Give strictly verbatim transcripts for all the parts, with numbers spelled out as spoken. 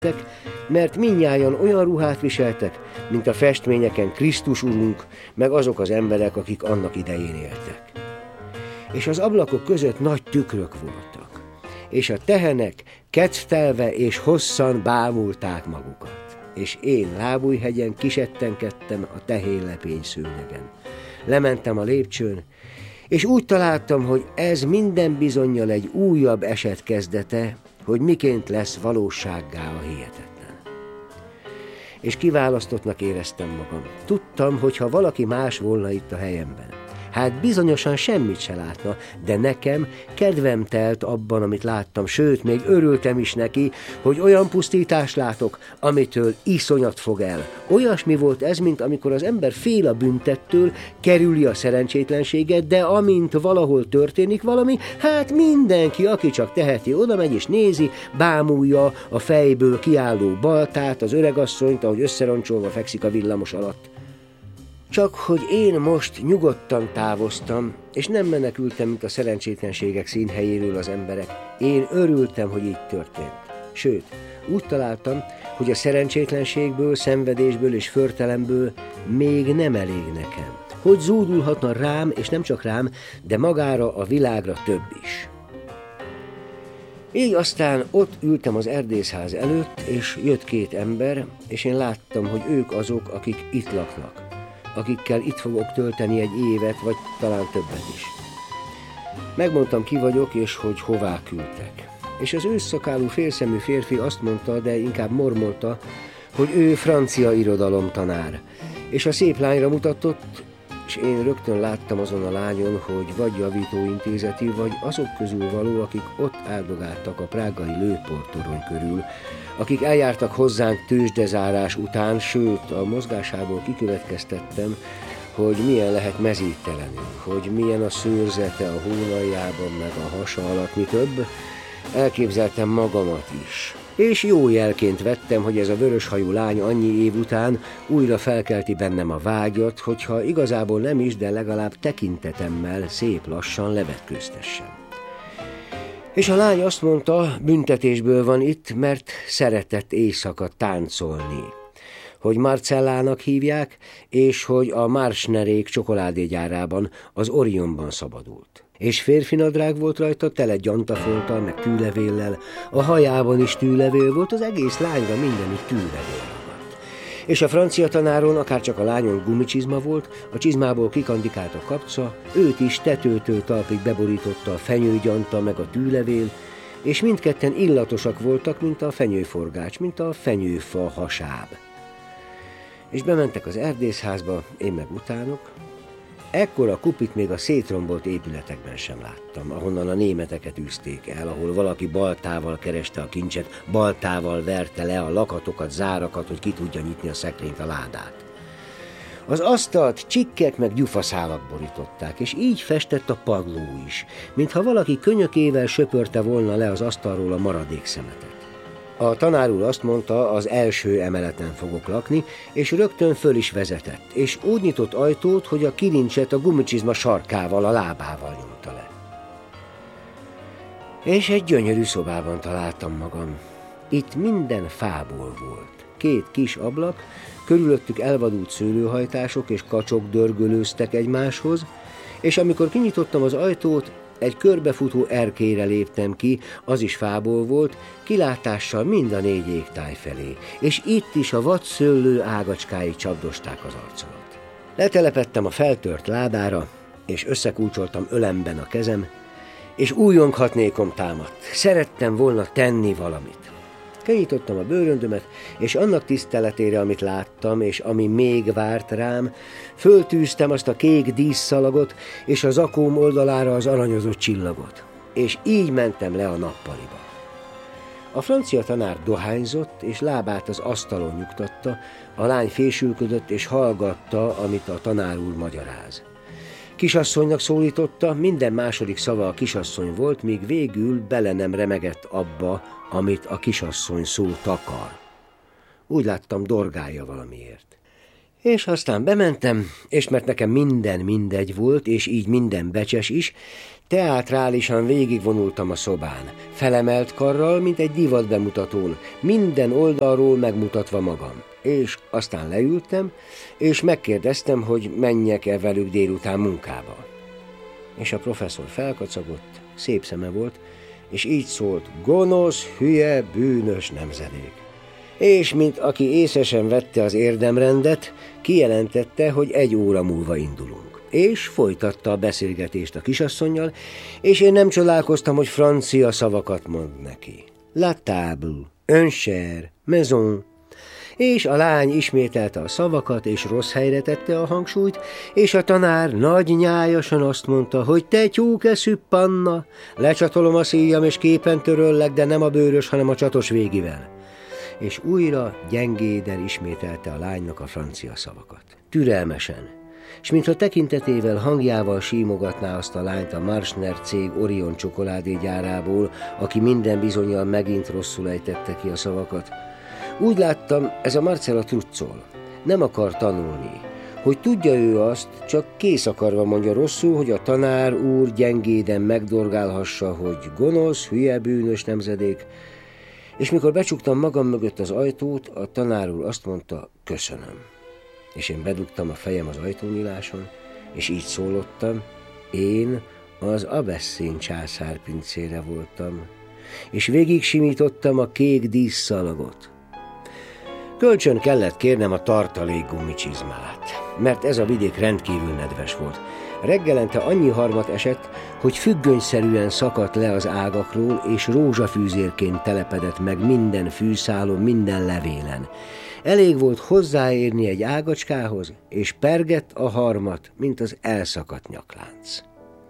mert mindnyájan olyan ruhát viseltek, mint a festményeken Krisztus Urunk, meg azok az emberek, akik annak idején éltek. És az ablakok között nagy tükrök voltak, és a tehenek kectelve és hosszan bámulták magukat. És én Lábújhegyen kisettenkedtem a tehérlepény szőnyegen. Lementem a lépcsőn, és úgy találtam, hogy ez minden bizonnyal egy újabb eset kezdete, hogy miként lesz valósággá a hihetetlen. És kiválasztottnak éreztem magam. Tudtam, hogy ha valaki más volna itt a helyemben, hát bizonyosan semmit se látna, de nekem kedvem telt abban, amit láttam, sőt, még örültem is neki, hogy olyan pusztítást látok, amitől iszonyat fog el. Olyasmi volt ez, mint amikor az ember fél a büntettől, kerüli a szerencsétlenséget, de amint valahol történik valami, hát mindenki, aki csak teheti, oda megy és nézi, bámulja a fejből kiálló baltát, az öregasszonyt, ahogy összeroncsolva fekszik a villamos alatt. Csak hogy én most nyugodtan távoztam, és nem menekültem, mint a szerencsétlenségek színhelyéről az emberek. Én örültem, hogy így történt. Sőt, úgy találtam, hogy a szerencsétlenségből, szenvedésből és förtelemből még nem elég nekem. Hogy zúdulhatna rám, és nem csak rám, de magára a világra több is. Így aztán ott ültem az erdészház előtt, és jött két ember, és én láttam, hogy ők azok, akik itt laknak, akikkel itt fogok tölteni egy évet, vagy talán többet is. Megmondtam, ki vagyok, és hogy hová küldtek. És az ősszakálú félszemű férfi azt mondta, de inkább mormolta, hogy ő francia irodalomtanár, és a szép lányra mutatott, és én rögtön láttam azon a lányon, hogy vagy javítóintézeti, vagy azok közül való, akik ott áldogáltak a prágai lőporttorony körül, akik eljártak hozzánk tőzsdezárás után, sőt, a mozgásából kikövetkeztettem, hogy milyen lehet mezítelenül, hogy milyen a szőrzete a hónaljában, meg a hasa alatt, mi több, elképzeltem magamat is. És jó jelként vettem, hogy ez a vöröshajú lány annyi év után újra felkelti bennem a vágyat, hogyha igazából nem is, de legalább tekintetemmel szép lassan levetkőztessem. És a lány azt mondta, büntetésből van itt, mert szeretett éjszaka táncolni, hogy Marcellának hívják, és hogy a Marschnerék csokoládégyárában, az Orionban szabadult. És férfinadrág volt rajta, tele gyantafolttal, meg tűlevéllel, a hajában is tűlevél volt, az egész lányra mindenütt tűlevél ragadt. És a francia tanáron, akárcsak a lányon gumicsizma volt, a csizmából kikandikált a kapca, őt is tetőtől talpig beborította a fenyőgyanta meg a tűlevél, és mindketten illatosak voltak, mint a fenyőforgács, mint a fenyőfa hasáb. És bementek az erdészházba, én meg utánok. Ekkora kupit még a szétrombolt épületekben sem láttam, ahonnan a németeket űzték el, ahol valaki baltával kereste a kincset, baltával verte le a lakatokat, zárakat, hogy ki tudja nyitni a szekrényt, a ládát. Az asztalt csikkek meg gyufaszálak borították, és így festett a padló is, mintha valaki könyökével söpörte volna le az asztalról a maradék szemetet. A tanár úr azt mondta, az első emeleten fogok lakni, és rögtön föl is vezetett, és úgy nyitott ajtót, hogy a kilincset a gumicsizma sarkával, a lábával nyomta le. És egy gyönyörű szobában találtam magam. Itt minden fából volt. Két kis ablak, körülöttük elvadult szőlőhajtások és kacsok dörgölőztek egymáshoz, és amikor kinyitottam az ajtót, egy körbefutó erkélyre léptem ki, az is fából volt, kilátással mind a négy égtáj felé, és itt is a vadszőlő ágacskái csapdosták az arcomat. Letelepettem a feltört ládára, és összekulcsoltam ölemben a kezem, és újonghatnékom támadt. Szerettem volna tenni valamit. Kinyitottam a bőröndömet, és annak tiszteletére, amit láttam, és ami még várt rám, föltűztem azt a kék díszszalagot, és az zakóm oldalára az aranyozott csillagot. És így mentem le a nappaliba. A francia tanár dohányzott, és lábát az asztalon nyugtatta, a lány fésülködött, és hallgatta, amit a tanár úr magyaráz. Kisasszonynak szólította, minden második szava a kisasszony volt, míg végül bele nem remegett abba, amit a kisasszony szó takar. Úgy láttam, dorgálja valamiért. És aztán bementem, és mert nekem minden mindegy volt, és így minden becses is, teátrálisan végigvonultam a szobán, felemelt karral, mint egy divatbemutatón, minden oldalról megmutatva magam. És aztán leültem, és megkérdeztem, hogy menjek-e velük délután munkába. És a professzor felkacagott, szép szeme volt, és így szólt: gonosz, hülye, bűnös nemzedék. És mint aki észesen vette az érdemrendet, kijelentette, hogy egy óra múlva indulunk. És folytatta a beszélgetést a kisasszonnyal, és én nem csodálkoztam, hogy francia szavakat mond neki. La table, un cher, maison. És a lány ismételte a szavakat, és rossz helyre tette a hangsúlyt, és a tanár nagy nyájasan azt mondta, hogy te tyúkeszű panna, lecsatolom a szíjam, és képen töröllek, de nem a bőrös, hanem a csatos végivel. És újra gyengéden ismételte a lánynak a francia szavakat. Türelmesen, és mintha tekintetével, hangjával símogatná azt a lányt a Marschner cég Orion csokoládégyárából, aki minden bizonnyal megint rosszul ejtette ki a szavakat. Úgy láttam, ez a Marcella truccol. Nem akar tanulni. Hogy tudja ő azt, csak kész akarva mondja rosszul, hogy a tanár úr gyengéden megdorgálhassa, hogy gonosz, hülye, bűnös nemzedék. És mikor becsuktam magam mögött az ajtót, a tanár úr azt mondta: köszönöm. És én bedugtam a fejem az ajtónyíláson, és így szólottam: én az Abeszin császár pincére voltam, és végig simítottam a kék díszszalagot. Kölcsön kellett kérnem a tartalék gumicsizmát, mert ez a vidék rendkívül nedves volt. Reggelente annyi harmat esett, hogy függönyszerűen szakadt le az ágakról, és rózsafűzérként telepedett meg minden fűszálon, minden levélen. Elég volt hozzáérni egy ágacskához, és pergett a harmat, mint az elszakadt nyaklánc.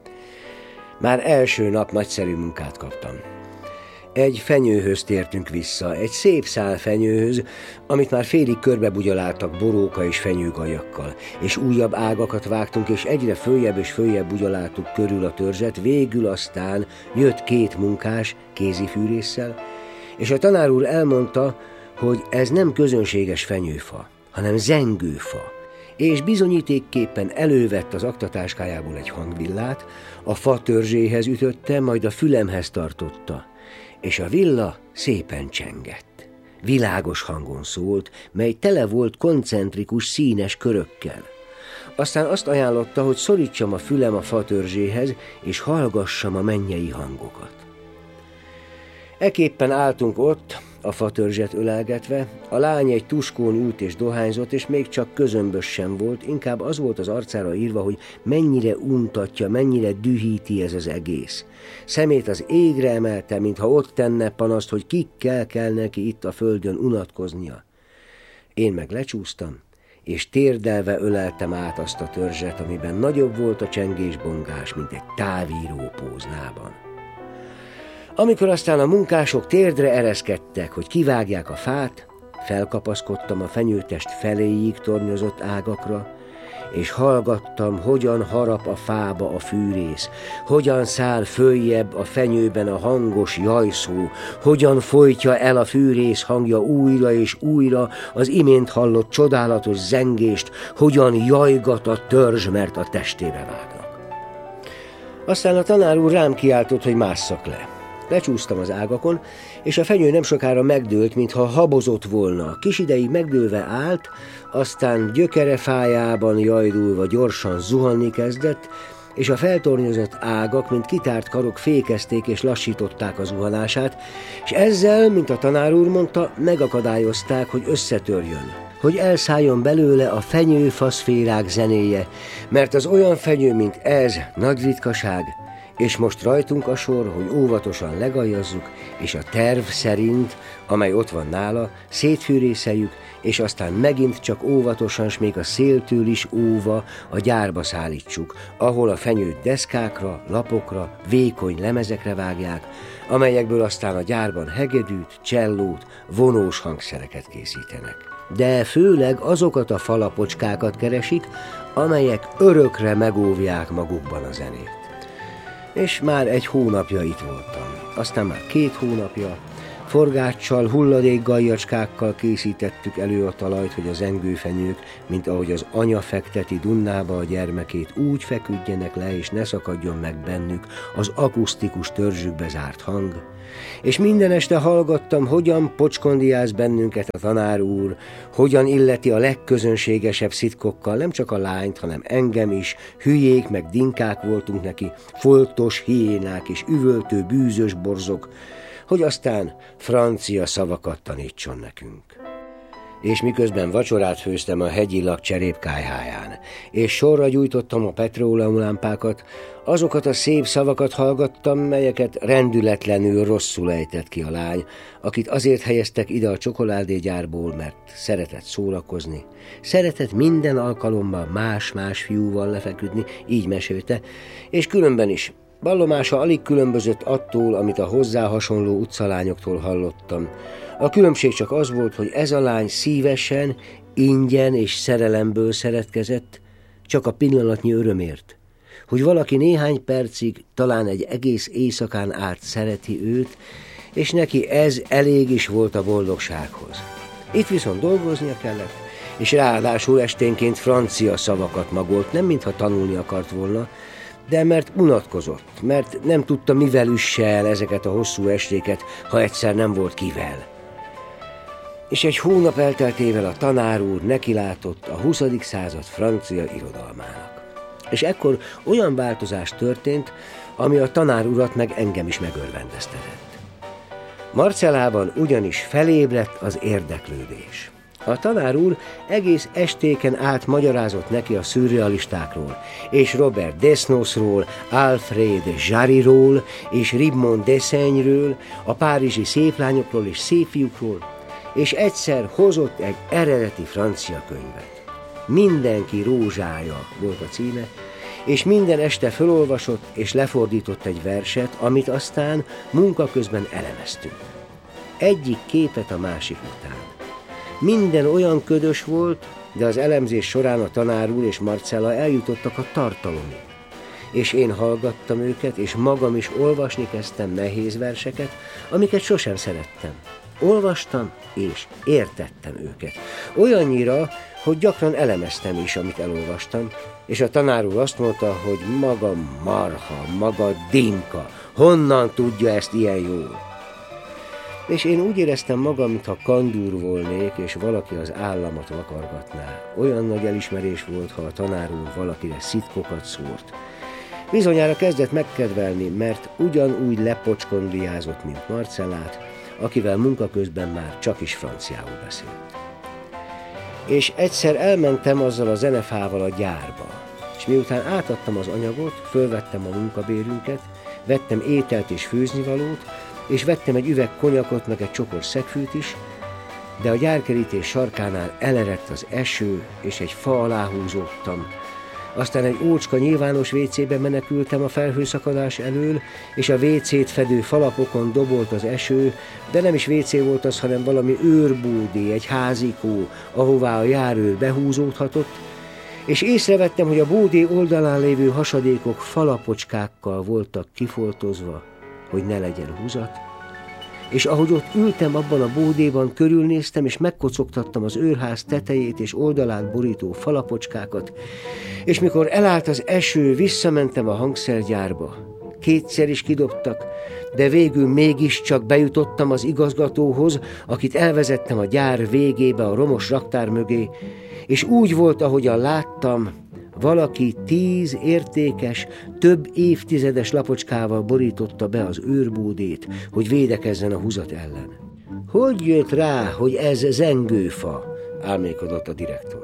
Már első nap nagyszerű munkát kaptam. Egy fenyőhöz tértünk vissza, egy szép szál fenyőhöz, amit már félig körbebugyoláltak boróka és fenyőgajakkal, és újabb ágakat vágtunk, és egyre följebb és följebb bugyoláltuk körül a törzset, végül aztán jött két munkás kézifűrésszel, és a tanár úr elmondta, hogy ez nem közönséges fenyőfa, hanem zengőfa, és bizonyítékképpen elővett az aktatáskájából egy hangvillát, a fa törzséhez ütötte, majd a fülemhez tartotta, és a villa szépen csengett. Világos hangon szólt, mely tele volt koncentrikus színes körökkel. Aztán azt ajánlotta, hogy szorítsam a fülem a fa törzséhez, és hallgassam a mennyei hangokat. Eképpen álltunk ott, a fatörzset ölelgetve, a lány egy tuskón ült és dohányzott, és még csak közömbös sem volt, inkább az volt az arcára írva, hogy mennyire untatja, mennyire dühíti ez az egész. Szemét az égre emelte, mintha ott tenne panaszt, hogy kikkel kell neki itt a földön unatkoznia. Én meg lecsúsztam, és térdelve öleltem át azt a törzset, amiben nagyobb volt a csengésbongás, mint egy távíró póznában. Amikor aztán a munkások térdre ereszkedtek, hogy kivágják a fát, felkapaszkodtam a fenyőtest feléig tornyozott ágakra, és hallgattam, hogyan harap a fába a fűrész, hogyan száll följebb a fenyőben a hangos jajszó, hogyan folytja el a fűrész hangja újra és újra az imént hallott csodálatos zengést, hogyan jajgat a törzs, mert a testébe vágnak. Aztán a tanár úr rám kiáltott, hogy másszak le. Lecsúsztam az ágakon, és a fenyő nem sokára megdőlt, mintha habozott volna. Kis ideig megdőlve állt, aztán gyökere fájában jajdulva gyorsan zuhanni kezdett, és a feltornyozott ágak, mint kitárt karok fékezték és lassították a zuhanását, és ezzel, mint a tanár úr mondta, megakadályozták, hogy összetörjön, hogy elszálljon belőle a fenyőfaszférák zenéje, mert az olyan fenyő, mint ez, nagy ritkaság, és most rajtunk a sor, hogy óvatosan legajazzuk, és a terv szerint, amely ott van nála, szétfűrészeljük, és aztán megint csak óvatosan, s még a széltől is óva a gyárba szállítsuk, ahol a fenyőt deszkákra, lapokra, vékony lemezekre vágják, amelyekből aztán a gyárban hegedűt, csellót, vonós hangszereket készítenek. De főleg azokat a falapocskákat keresik, amelyek örökre megóvják magukban a zenét. És már egy hónapja itt voltam, aztán már két hónapja, Forgáccsal, hulladékgajjacskákkal készítettük elő a talajt, hogy a zengőfenyők, mint ahogy az anya fekteti Dunnába a gyermekét, úgy feküdjenek le, és ne szakadjon meg bennük az akusztikus törzsükbe zárt hang. És minden este hallgattam, hogyan pocskondiáz bennünket a tanár úr, hogyan illeti a legközönségesebb szitkokkal nem csak a lányt, hanem engem is, hülyék meg dinkák voltunk neki, foltos hiénák és üvöltő bűzös borzok, hogy aztán francia szavakat tanítson nekünk. És miközben vacsorát főztem a hegyillag cserépkályháján, és sorra gyújtottam a petróleumlámpákat, azokat a szép szavakat hallgattam, melyeket rendületlenül rosszul ejtett ki a lány, akit azért helyeztek ide a csokoládégyárból, mert szeretett szórakozni, szeretett minden alkalommal más-más fiúval lefeküdni, így mesélte, és különben is. Vallomása alig különbözött attól, amit a hozzá hasonló utcalányoktól hallottam. A különbség csak az volt, hogy ez a lány szívesen, ingyen és szerelemből szeretkezett, csak a pillanatnyi örömért. Hogy valaki néhány percig, talán egy egész éjszakán át szereti őt, és neki ez elég is volt a boldogsághoz. Itt viszont dolgoznia kellett, és ráadásul esténként francia szavakat magolt, nem mintha tanulni akart volna, de mert unatkozott, mert nem tudta, mivel üsse el ezeket a hosszú estéket, ha egyszer nem volt kivel. És egy hónap elteltével a tanár úr nekilátott a huszadik század francia irodalmának. És ekkor olyan változás történt, ami a tanár urat meg engem is megörvendeztetett. Marcellában ugyanis felébredt az érdeklődés. A tanár úr egész estéken át magyarázott neki a szürrealistákról, és Robert Desnosról, Alfred Jarryról, és Ribmond Dessaigne-ről, a párizsi széplányokról és szépfiúkról, és egyszer hozott egy eredeti francia könyvet. Mindenki rózsája volt a címe, és minden este felolvasott és lefordított egy verset, amit aztán munka közben elemeztünk. Egyik képet a másik után. Minden olyan ködös volt, de az elemzés során a tanár úr és Marcella eljutottak a tartalomig. És én hallgattam őket, és magam is olvasni kezdtem nehéz verseket, amiket sosem szerettem. Olvastam, és értettem őket. Olyannyira, hogy gyakran elemeztem is, amit elolvastam, és a tanár úr azt mondta, hogy maga marha, maga dinka, honnan tudja ezt ilyen jól? És én úgy éreztem magam, mintha kandúr volnék, és valaki az államat vakargatná. Olyan nagy elismerés volt, ha a tanár úr valakire szitkokat szórt. Bizonyára kezdett megkedvelni, mert ugyanúgy lepocskondiázott, mint Marcellát, akivel munka közben már csak is franciául beszélt. És egyszer elmentem azzal a zenefával a gyárba, és miután átadtam az anyagot, fölvettem a munkabérünket, vettem ételt és főznivalót, és vettem egy üveg konyakot, meg egy csokor szegfűt is, de a gyárkerítés sarkánál elerett az eső, és egy fa alá húzódtam. Aztán egy ócska nyilvános vécébe menekültem a felhőszakadás elől, és a vécét fedő falapokon dobolt az eső, de nem is vécé volt az, hanem valami őrbódé, egy házikó, ahová a járőr behúzódhatott, és észrevettem, hogy a bódé oldalán lévő hasadékok falapocskákkal voltak kifoltozva, hogy ne legyen húzat, és ahogy ott ültem abban a bódéban, körülnéztem, és megkocogtattam az őrház tetejét és oldalát borító falapocskákat, és mikor elállt az eső, visszamentem a hangszergyárba. Kétszer is kidobtak, de végül mégiscsak bejutottam az igazgatóhoz, akit elvezettem a gyár végébe a romos raktár mögé, és úgy volt, ahogyan láttam, valaki tíz értékes, több évtizedes lapocskával borította be az őrbódét, hogy védekezzen a húzat ellen. Hogy jött rá, hogy ez zengőfa? Álmélkodott a direktor.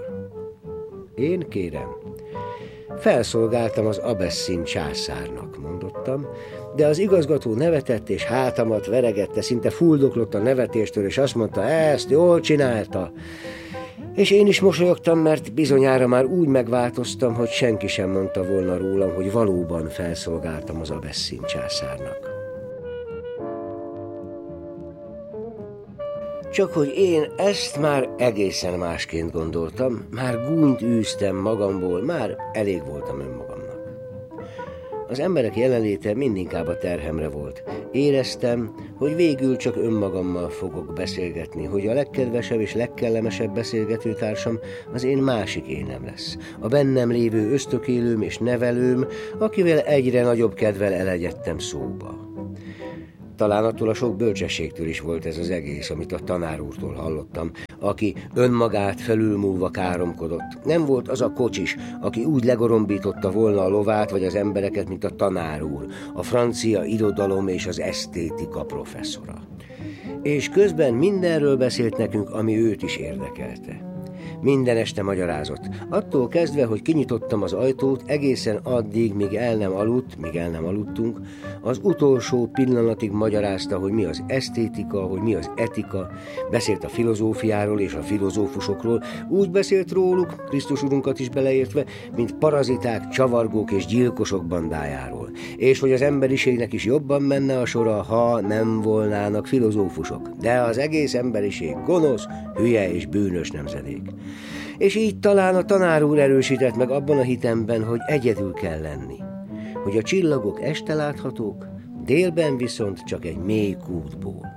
Én kérem, felszolgáltam az Abesszin császárnak, mondottam, de az igazgató nevetett és hátamat veregette, szinte fuldoklott a nevetéstől, és azt mondta, ezt jól csinálta. És én is mosolyogtam, mert bizonyára már úgy megváltoztam, hogy senki sem mondta volna rólam, hogy valóban felszolgáltam az Abesszin császárnak. Csak hogy én ezt már egészen másként gondoltam, már gúnyt űztem magamból, már elég voltam önmagamnak. Az emberek jelenléte mindinkább a terhemre volt. Éreztem, hogy végül csak önmagammal fogok beszélgetni, hogy a legkedvesebb és legkellemesebb beszélgetőtársam az én másik énem lesz. A bennem lévő ösztökélőm és nevelőm, akivel egyre nagyobb kedvel elegyedtem szóba. Talán attól a sok bölcsességtől is volt ez az egész, amit a tanár úrtól hallottam, aki önmagát felülmúlva káromkodott. Nem volt az a kocsis, aki úgy legorombította volna a lovát vagy az embereket, mint a tanár úr, a francia irodalom és az esztétika professzora. És közben mindenről beszélt nekünk, ami őt is érdekelte. Minden este magyarázott. Attól kezdve, hogy kinyitottam az ajtót, egészen addig, míg el nem aludt, míg el nem aludtunk, az utolsó pillanatig magyarázta, hogy mi az esztétika, hogy mi az etika, beszélt a filozófiáról és a filozófusokról, úgy beszélt róluk, Krisztus urunkat is beleértve, mint paraziták, csavargók és gyilkosok bandájáról, és hogy az emberiségnek is jobban menne a sora, ha nem volnának filozófusok. De az egész emberiség gonosz, hülye és bűnös nemzedék. És így talán a tanár úr erősített meg abban a hitemben, hogy egyedül kell lenni, hogy a csillagok este láthatók, délben viszont csak egy mély kútból.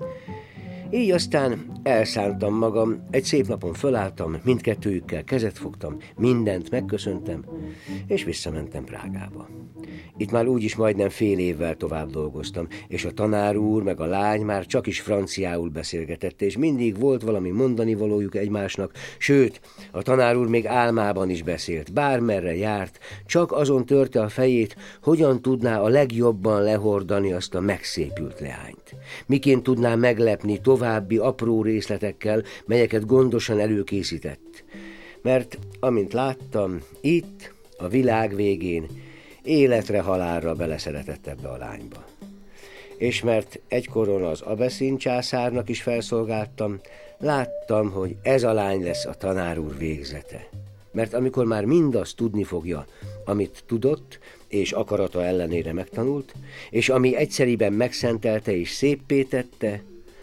Így aztán elszántam magam, egy szép napon fölálltam, mindkettőjükkel kezet fogtam, mindent megköszöntem, és visszamentem Prágába. Itt már úgyis majdnem fél évvel tovább dolgoztam, és a tanár úr meg a lány már csak is franciául beszélgetett, és mindig volt valami mondani valójuk egymásnak, sőt, a tanár úr még álmában is beszélt, bármerre járt, csak azon törte a fejét, hogyan tudná a legjobban lehordani azt a megszépült leányt. Miként tudná meglepni további apró részletekkel, melyeket gondosan előkészített. Mert, amint láttam, itt, a világ végén, életre halálra beleszeretett ebbe a lányba. És mert egykoron az Abeszin császárnak is felszolgáltam, láttam, hogy ez a lány lesz a tanár úr végzete. Mert amikor már mindazt tudni fogja, amit tudott, és akarata ellenére megtanult, és ami egyszeriben megszentelte és széppé tette,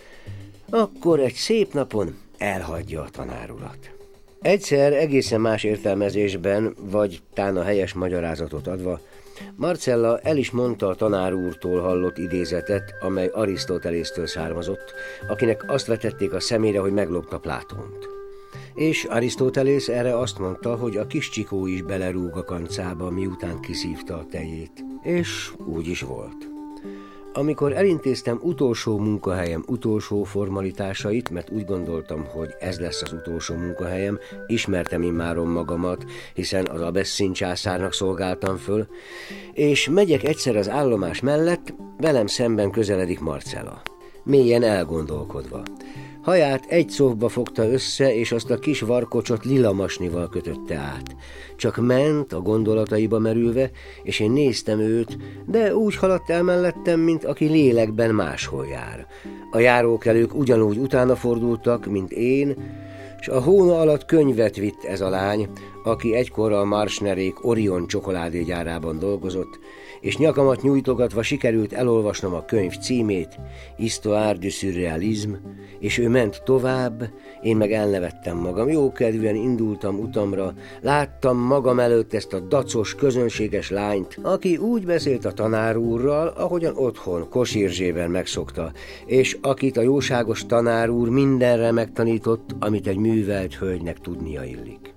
akkor egy szép napon elhagyja a tanár urat. Egyszer egészen más értelmezésben, vagy tán a helyes magyarázatot adva, Marcella el is mondta a tanár úrtól hallott idézetet, amely Arisztotelésztől származott, akinek azt vetették a szemére, hogy meglopta Plátont. És Arisztotelész erre azt mondta, hogy a kis csikó is belerúg a kancába, miután kiszívta a tejét. És úgy is volt. Amikor elintéztem utolsó munkahelyem utolsó formalitásait, mert úgy gondoltam, hogy ez lesz az utolsó munkahelyem, ismertem immáron magamat, hiszen az Abeszin császárnak szolgáltam föl, és megyek egyszer az állomás mellett, velem szemben közeledik Marcella, mélyen elgondolkodva. Haját egy szóvba fogta össze, és azt a kis varkocsot lilamasnival kötötte át. Csak ment a gondolataiba merülve, és én néztem őt, de úgy haladt el mellettem, mint aki lélekben máshol jár. A járókelők ugyanúgy utána fordultak, mint én, és a hóna alatt könyvet vitt ez a lány, aki egykor a Marschnerék Orion csokoládégyárában dolgozott, és nyakamat nyújtogatva sikerült elolvasnom a könyv címét, Histoire du surréalisme, és ő ment tovább, én meg elnevettem magam. Jókedvűen indultam utamra, láttam magam előtt ezt a dacos, közönséges lányt, aki úgy beszélt a tanár úrral, ahogyan otthon, Kosirzsében megszokta, és akit a jóságos tanár úr mindenre megtanított, amit egy művelt hölgynek tudnia illik.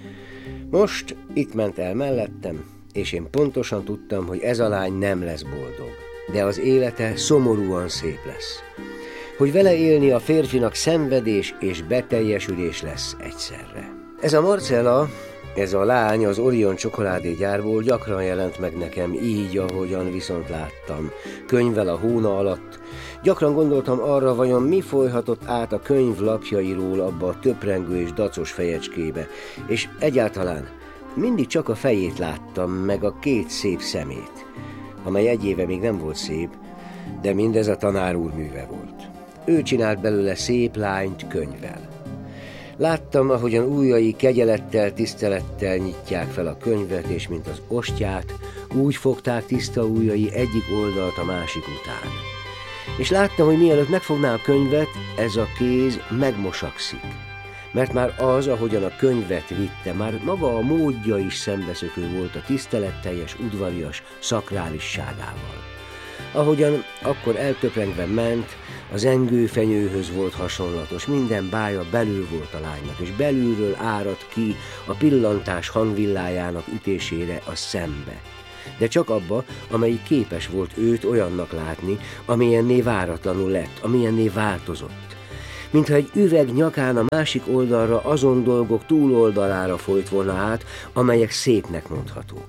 Most itt ment el mellettem, és én pontosan tudtam, hogy ez a lány nem lesz boldog, de az élete szomorúan szép lesz. Hogy vele élni a férfinak szenvedés és beteljesülés lesz egyszerre. Ez a Marcella, ez a lány az Orion csokoládégyárból gyakran jelent meg nekem így, ahogyan viszont láttam, könyvvel a hóna alatt. Gyakran gondoltam arra, vajon mi folyhatott át a könyv lapjairól abba a töprengő és dacos fejecskébe, és egyáltalán mindig csak a fejét láttam, meg a két szép szemét, amely egy éve még nem volt szép, de mindez a tanár úr műve volt. Ő csinált belőle szép lányt könyvvel. Láttam, ahogyan ujjai kegyelettel, tisztelettel nyitják fel a könyvet, és mint az ostját, úgy fogták tiszta ujjai egyik oldalt a másik után. És láttam, hogy mielőtt megfogná a könyvet, ez a kéz megmosakszik. mert már az, ahogyan a könyvet vitte, már maga a módja is szembeszökő volt a tiszteletteljes, udvarias szakrálisságával. Ahogyan akkor eltöprengve ment, az zengőfenyőhöz volt hasonlatos, minden bája belül volt a lánynak, és belülről áradt ki a pillantás hangvillájának ütésére a szembe. De csak abba, amelyik képes volt őt olyannak látni, amilyenné váratlanul lett, amilyenné változott. Mintha egy üveg nyakán a másik oldalra azon dolgok túloldalára folyt volna át, amelyek szépnek mondhatók.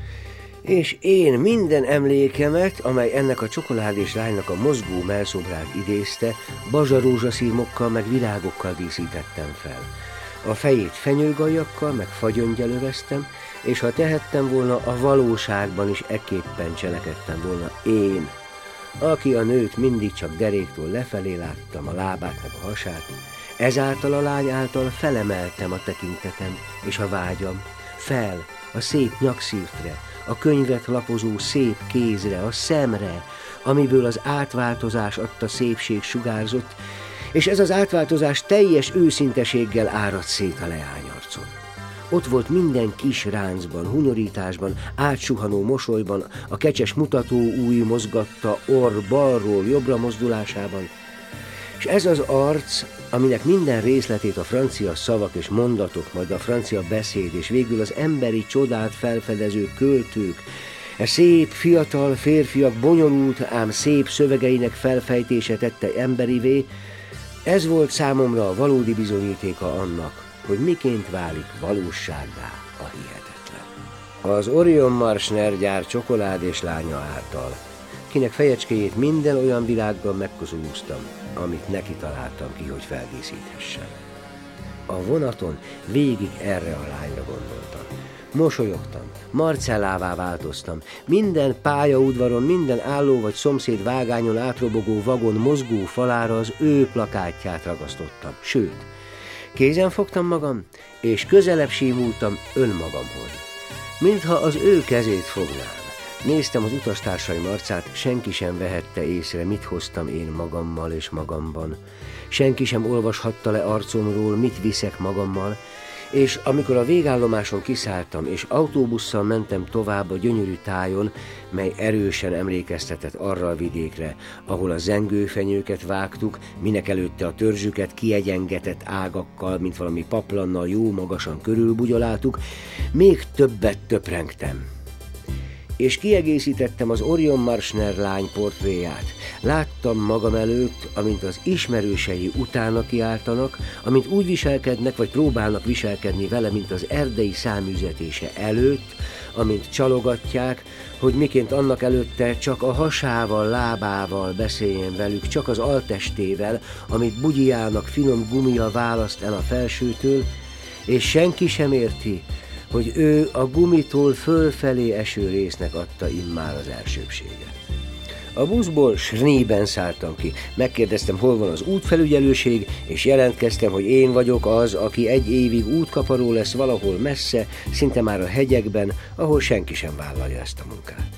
És én minden emlékemet, amely ennek a csokoládés lánynak a mozgó mellszobrát idézte, bazsarózsaszírmokkal meg virágokkal díszítettem fel. A fejét fenyőgajakkal meg fagyöngyel öveztem, és ha tehettem volna, a valóságban is ekképpen cselekedtem volna én, aki a nőt mindig csak deréktől lefelé láttam, a lábát meg a hasát, ezáltal a lány által felemeltem a tekintetem és a vágyam, fel a szép nyakszírtre, a könyvet lapozó szép kézre, a szemre, amiből az átváltozás adta szépség sugárzott, és ez az átváltozás teljes őszinteséggel áradt szét a leányarcon. Ott volt minden kis ráncban, hunyorításban, átsuhanó mosolyban, a kecses mutató ujj mozgatta orr balról jobbra mozdulásában, és ez az arc, aminek minden részletét a francia szavak és mondatok, majd a francia beszéd, és végül az emberi csodát felfedező költők, e szép, fiatal férfiak bonyolult, ám szép szövegeinek felfejtése tette emberivé, ez volt számomra a valódi bizonyítéka annak, hogy miként válik valósággá a hihetetlen. Az Orion Marschner gyár csokoládés lánya által, kinek fejecskéjét minden olyan virággal megkozulúztam, amit neki találtam ki, hogy feldíszíthessem. A vonaton végig erre a lányra gondoltam. Mosolyogtam, Marcellává változtam, minden pályaudvaron, minden álló vagy szomszéd vágányon átrobogó vagon mozgó falára az ő plakátját ragasztottam, sőt, kézen fogtam magam, és közelebb símultam önmagamhoz. Mintha az ő kezét fognám. Néztem az utastársaim arcát, senki sem vehette észre, mit hoztam én magammal és magamban. Senki sem olvashatta le arcomról, mit viszek magammal, és amikor a végállomáson kiszálltam, és autóbusszal mentem tovább a gyönyörű tájon, mely erősen emlékeztetett arra a vidékre, ahol a zengőfenyőket vágtuk, minek előtte a törzsüket kiegyengetett ágakkal, mint valami paplannal jó magasan körülbugyoláltuk, még többet töprengtem. És kiegészítettem az Orion Marschner lány portréját. Láttam magam előtt, amint az ismerősei utána kiáltanak, amint úgy viselkednek, vagy próbálnak viselkedni vele, mint az erdei száműzetése előtt, amint csalogatják, hogy miként annak előtte csak a hasával, lábával beszéljen velük, csak az altestével, amit bugyiának finom gumia választ el a felsőtől, és senki sem érti, hogy ő a gumitól fölfelé eső résznek adta immár az elsőbséget. A buszból Srniben szálltam ki, megkérdeztem, hol van az útfelügyelőség, és jelentkeztem, hogy én vagyok az, aki egy évig útkaparó lesz valahol messze, szinte már a hegyekben, ahol senki sem vállalja ezt a munkát.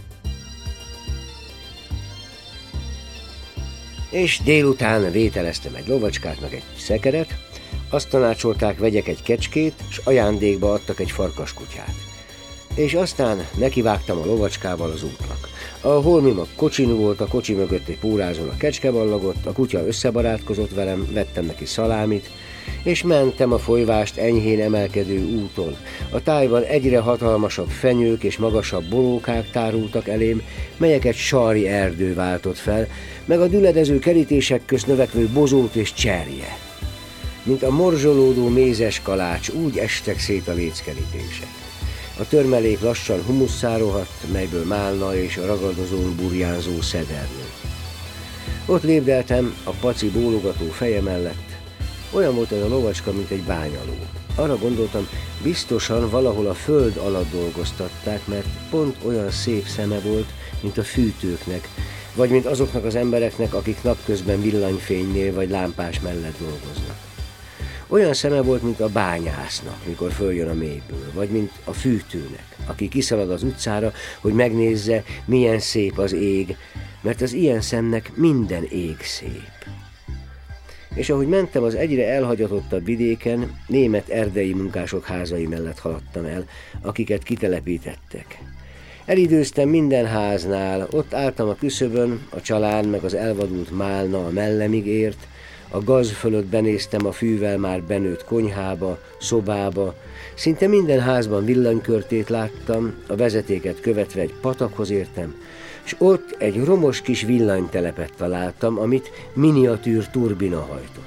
És délután vételeztem egy lovacskát, meg egy szekeret, azt tanácsolták, vegyek egy kecskét, s ajándékba adtak egy farkaskutyát. És aztán nekivágtam a lovacskával az útnak. A holmim a kocsin volt, a kocsi mögött egy pórázon a kecske ballagott, a kutya összebarátkozott velem, vettem neki szalámit, és mentem a folyvást enyhén emelkedő úton. A tájban egyre hatalmasabb fenyők és magasabb borókák tárultak elém, melyeket sarri erdő váltott fel, meg a düledező kerítések közt növekvő bozót és cserje. Mint a morzsolódó mézes kalács, úgy estek szét a léckerítések. A törmelék lassan humusszá rohadt, melyből málna és a ragadozón burjánzó szedernő. Ott lépdeltem a paci bólogató feje mellett. Olyan volt ez a lovacska, mint egy bányaló. Arra gondoltam, biztosan valahol a föld alatt dolgoztatták, mert pont olyan szép szeme volt, mint a fűtőknek, vagy mint azoknak az embereknek, akik napközben villanyfénynél vagy lámpás mellett dolgoznak. Olyan szeme volt, mint a bányásznak, mikor följön a mélyből, vagy mint a fűtőnek, aki kiszalad az utcára, hogy megnézze, milyen szép az ég, mert az ilyen szemnek minden ég szép. és ahogy mentem az egyre elhagyatottabb vidéken, német erdei munkások házai mellett haladtam el, akiket kitelepítettek. Elidőztem minden háznál, ott álltam a küszöbön, a család meg az elvadult málna a mellemig ért, a gaz fölött benéztem a fűvel már benőtt konyhába, szobába, szinte minden házban villanykörtét láttam, a vezetéket követve egy patakhoz értem, és ott egy romos kis villanytelepet találtam, amit miniatűr turbina hajtott.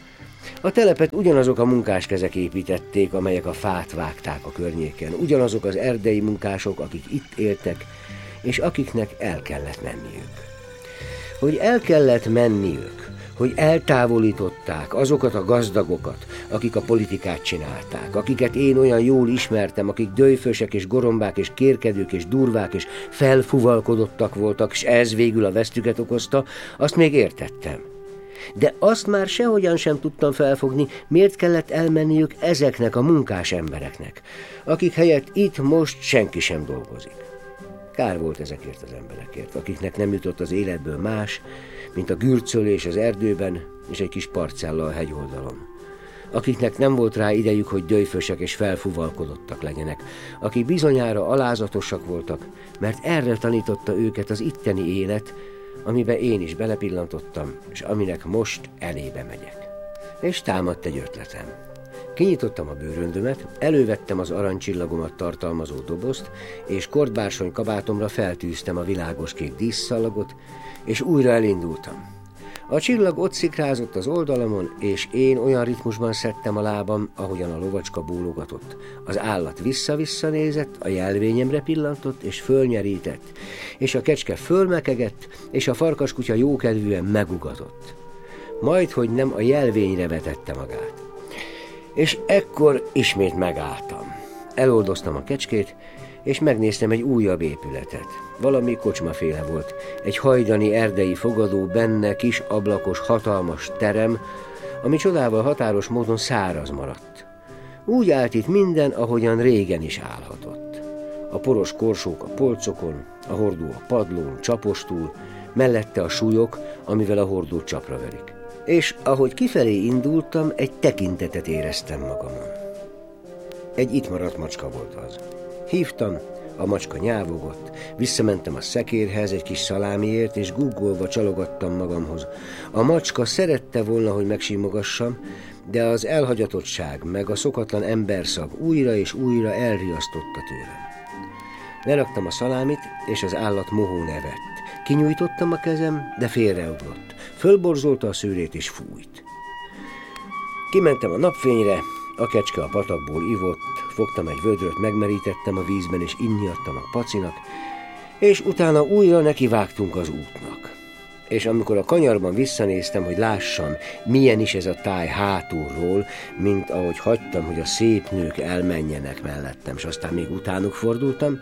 A telepet ugyanazok a munkáskezek építették, amelyek a fát vágták a környéken, ugyanazok az erdei munkások, akik itt éltek, és akiknek el kellett menniük. Hogy el kellett menniük, hogy eltávolították azokat a gazdagokat, akik a politikát csinálták, akiket én olyan jól ismertem, akik döjfösek és gorombák és kérkedők és durvák és felfuvalkodottak voltak, és ez végül a vesztüket okozta, azt még értettem. De azt már sehogyan sem tudtam felfogni, miért kellett elmenniük ezeknek a munkás embereknek, akik helyett itt most senki sem dolgozik. Kár volt ezekért az emberekért, akiknek nem jutott az életből más, mint a gürcölés az erdőben és egy kis parcella a hegyoldalon. Akiknek nem volt rá idejük, hogy döjfösek és felfuvalkodottak legyenek, akik bizonyára alázatosak voltak, mert erre tanította őket az itteni élet, amiben én is belepillantottam, és aminek most elébe megyek. És támadt egy ötletem. Kinyitottam a bőröndömet, elővettem az aranycsillagomat tartalmazó dobozt, és kortbársony kabátomra feltűztem a világos kék díszszalagot, és újra elindultam. A csillag ott szikrázott az oldalamon, és én olyan ritmusban szedtem a lábam, ahogyan a lovacska bólogatott. Az állat vissza-vissza nézett, a jelvényemre pillantott, és fölnyerített, és a kecske fölmekegett, és a farkaskutya jókedvűen megugatott. Majd, hogy nem a jelvényre vetette magát. És ekkor ismét megálltam. Eloldoztam a kecskét, és megnéztem egy újabb épületet. Valami kocsmaféle volt. Egy hajdani erdei fogadó, benne kis ablakos, hatalmas terem, ami csodával határos módon száraz maradt. Úgy állt itt minden, ahogyan régen is állhatott. A poros korsók a polcokon, a hordó a padlón, csapostul, mellette a súlyok, amivel a hordót csapra verik. És ahogy kifelé indultam, egy tekintetet éreztem magamon. Egy itt maradt macska volt az. Hívtam, a macska nyávogott, visszamentem a szekérhez egy kis szalámiért, és guggolva csalogattam magamhoz. A macska szerette volna, hogy megsimogassam, de az elhagyatottság meg a szokatlan emberszag újra és újra elriasztotta tőlem. Leraktam a szalámit, és az állat mohó nevett. Kinyújtottam a kezem, de félreugrott. Fölborzolta a szőrét és fújt. Kimentem a napfényre, a kecske a patakból ivott, fogtam egy vödröt, megmerítettem a vízben, és inni adtam a pacinak, és utána újra nekivágtunk az útnak. És amikor a kanyarban visszanéztem, hogy lássam, milyen is ez a táj hátulról, mint ahogy hagytam, hogy a szép nők elmenjenek mellettem, és aztán még utánuk fordultam,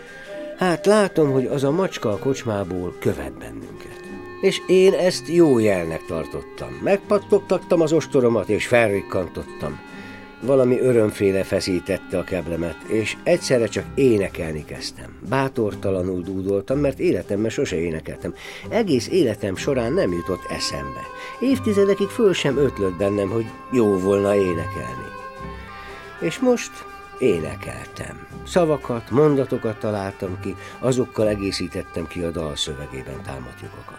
hát látom, hogy az a macska a kocsmából követ bennünket. És én ezt jó jelnek tartottam. Megpattogtattam az ostoromat, és felrikkantottam. Valami örömféle feszítette a keblemet, és egyszerre csak énekelni kezdtem. Bátortalanul dúdoltam, mert életemben sose énekeltem. Egész életem során nem jutott eszembe. Évtizedekig föl sem ötlött bennem, hogy jó volna énekelni. És most énekeltem. Szavakat, mondatokat találtam ki, azokkal egészítettem ki a dal szövegében támadt lyukakat.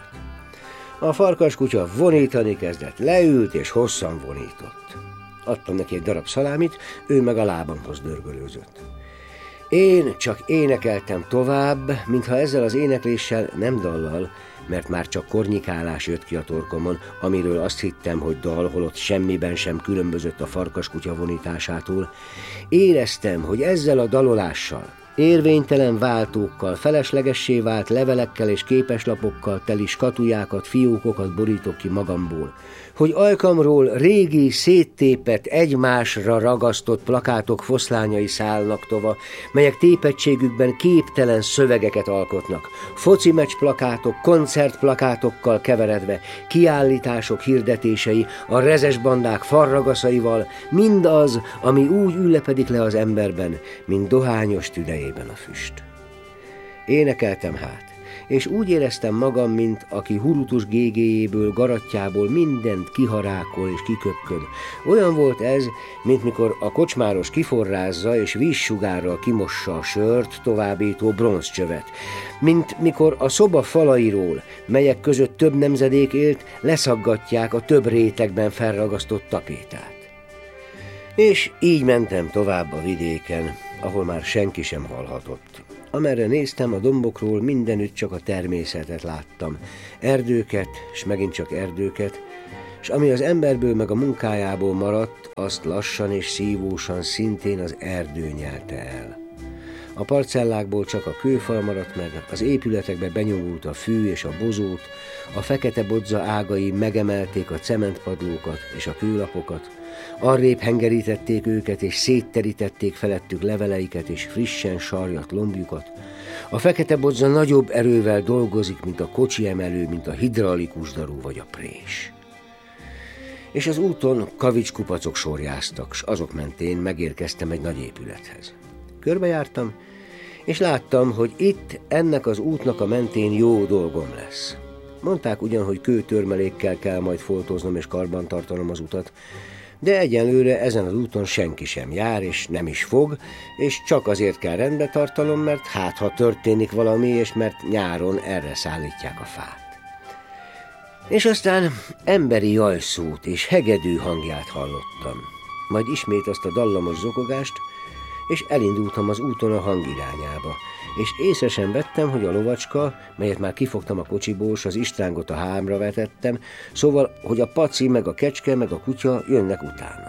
A farkaskutya vonítani kezdett, leült és hosszan vonított. Adtam neki egy darab szalámit, ő meg a lábamhoz dörgölőzött. Én csak énekeltem tovább, mintha ezzel az énekléssel, nem dallal, mert már csak kornyikálás jött ki a torkomon, amiről azt hittem, hogy dal, holott semmiben sem különbözött a farkaskutya vonításától. Éreztem, hogy ezzel a dalolással, érvénytelen váltókkal, feleslegessé vált levelekkel és képeslapokkal teli skatujákat, fiókokat borítok ki magamból, hogy ajkamról régi, széttépett, egymásra ragasztott plakátok foszlányai szállnak tova, melyek tépettségükben képtelen szövegeket alkotnak, foci meccs plakátok, koncertplakátokkal keveredve, kiállítások hirdetései, a rezes bandák farragaszaival, mindaz, ami úgy üllepedik le az emberben, mint dohányos tüdejében a füst. Énekeltem hát, és úgy éreztem magam, mint aki hurutus gégéjéből, garatjából mindent kiharákol és kiköpköd. Olyan volt ez, mint mikor a kocsmáros kiforrázza és vízsugárral kimossa a sört továbbító bronzcsövet. Mint mikor a szoba falairól, melyek között több nemzedék élt, leszaggatják a több rétegben felragasztott tapétát. És így mentem tovább a vidéken, ahol már senki sem hallhatott. Amerre néztem, a dombokról mindenütt csak a természetet láttam. Erdőket, s megint csak erdőket, s ami az emberből meg a munkájából maradt, azt lassan és szívósan szintén az erdő nyelte el. A parcellákból csak a kőfal maradt meg, az épületekbe benyomult a fű és a bozót, a fekete bodza ágai megemelték a cementpadlókat és a kőlapokat, arrébb hengerítették őket, és szétterítették felettük leveleiket és frissen sarjat lombjukat. A fekete bodza nagyobb erővel dolgozik, mint a kocsi emelő, mint a hidraulikus daru vagy a prés. És az úton kavicskupacok sorjáztak, s azok mentén megérkeztem egy nagy épülethez. Körbejártam, és láttam, hogy itt ennek az útnak a mentén jó dolgom lesz. Mondták ugyan, hogy kőtörmelékkel kell majd foltoznom és karban tartanom az utat, de egyenlőre ezen az úton senki sem jár, és nem is fog, és csak azért kell rendbe tartanom, mert hát ha történik valami, és mert nyáron erre szállítják a fát. És aztán emberi jajszót és hegedű hangját hallottam, majd ismét azt a dallamos zokogást, és elindultam az úton a hang irányába, és észre sem vettem, hogy a lovacska, melyet már kifogtam a kocsiból, s az istrángot a hámra vetettem, szóval, hogy a paci, meg a kecske, meg a kutya jönnek utána.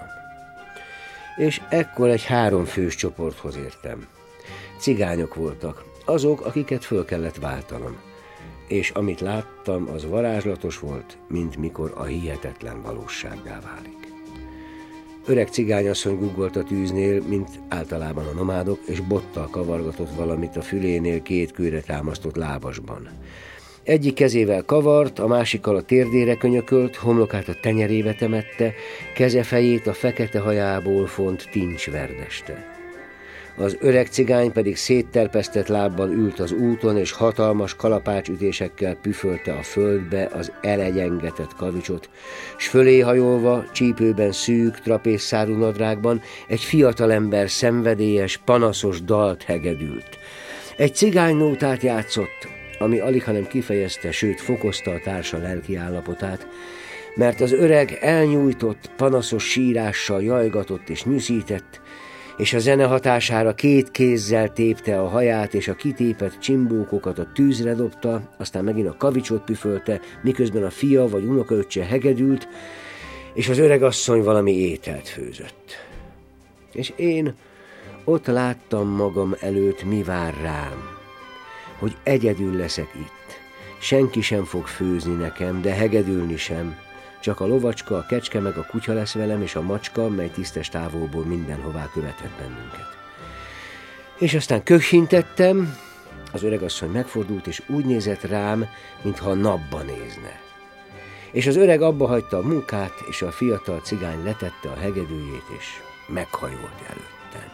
És ekkor egy háromfős csoporthoz értem. Cigányok voltak, azok, akiket föl kellett váltanom. És amit láttam, az varázslatos volt, mint mikor a hihetetlen valósággá válik. Öreg cigányasszony guggolt a tűznél, mint általában a nomádok, és bottal kavargatott valamit a fülénél két kőre támasztott lábasban. Egyik kezével kavart, a másikkal a térdére könyökölt, homlokát a tenyerébe temette, keze fejét a fekete hajából font tincs verdeste. Az öreg cigány pedig széttelpesztett lábbal ült az úton, és hatalmas kalapácsütésekkel püfölte a földbe az elegyengetett kavicsot, s fölé hajolva, csípőben szűk, trapészszárú nadrágban egy fiatalember szenvedélyes, panaszos dalt hegedült. Egy cigánynótát játszott, ami alighanem kifejezte, sőt fokozta a társa lelki állapotát, mert az öreg elnyújtott, panaszos sírással jajgatott és nyűszített, és a zene hatására két kézzel tépte a haját, és a kitépett csimbókokat a tűzre dobta, aztán megint a kavicsot püfölte, miközben a fia vagy unokaöccse hegedült, és az öregasszony valami ételt főzött. És én ott láttam magam előtt, mi vár rám, hogy egyedül leszek itt. Senki sem fog főzni nekem, de hegedülni sem. Csak a lovacska, a kecske meg a kutya lesz velem, és a macska, mely tisztes távolból mindenhová követhet bennünket. És aztán köhintettem, az öregasszony megfordult, és úgy nézett rám, mintha a napba nézne. És az öreg abba hagyta a munkát, és a fiatal cigány letette a hegedűjét, és meghajolt előttem.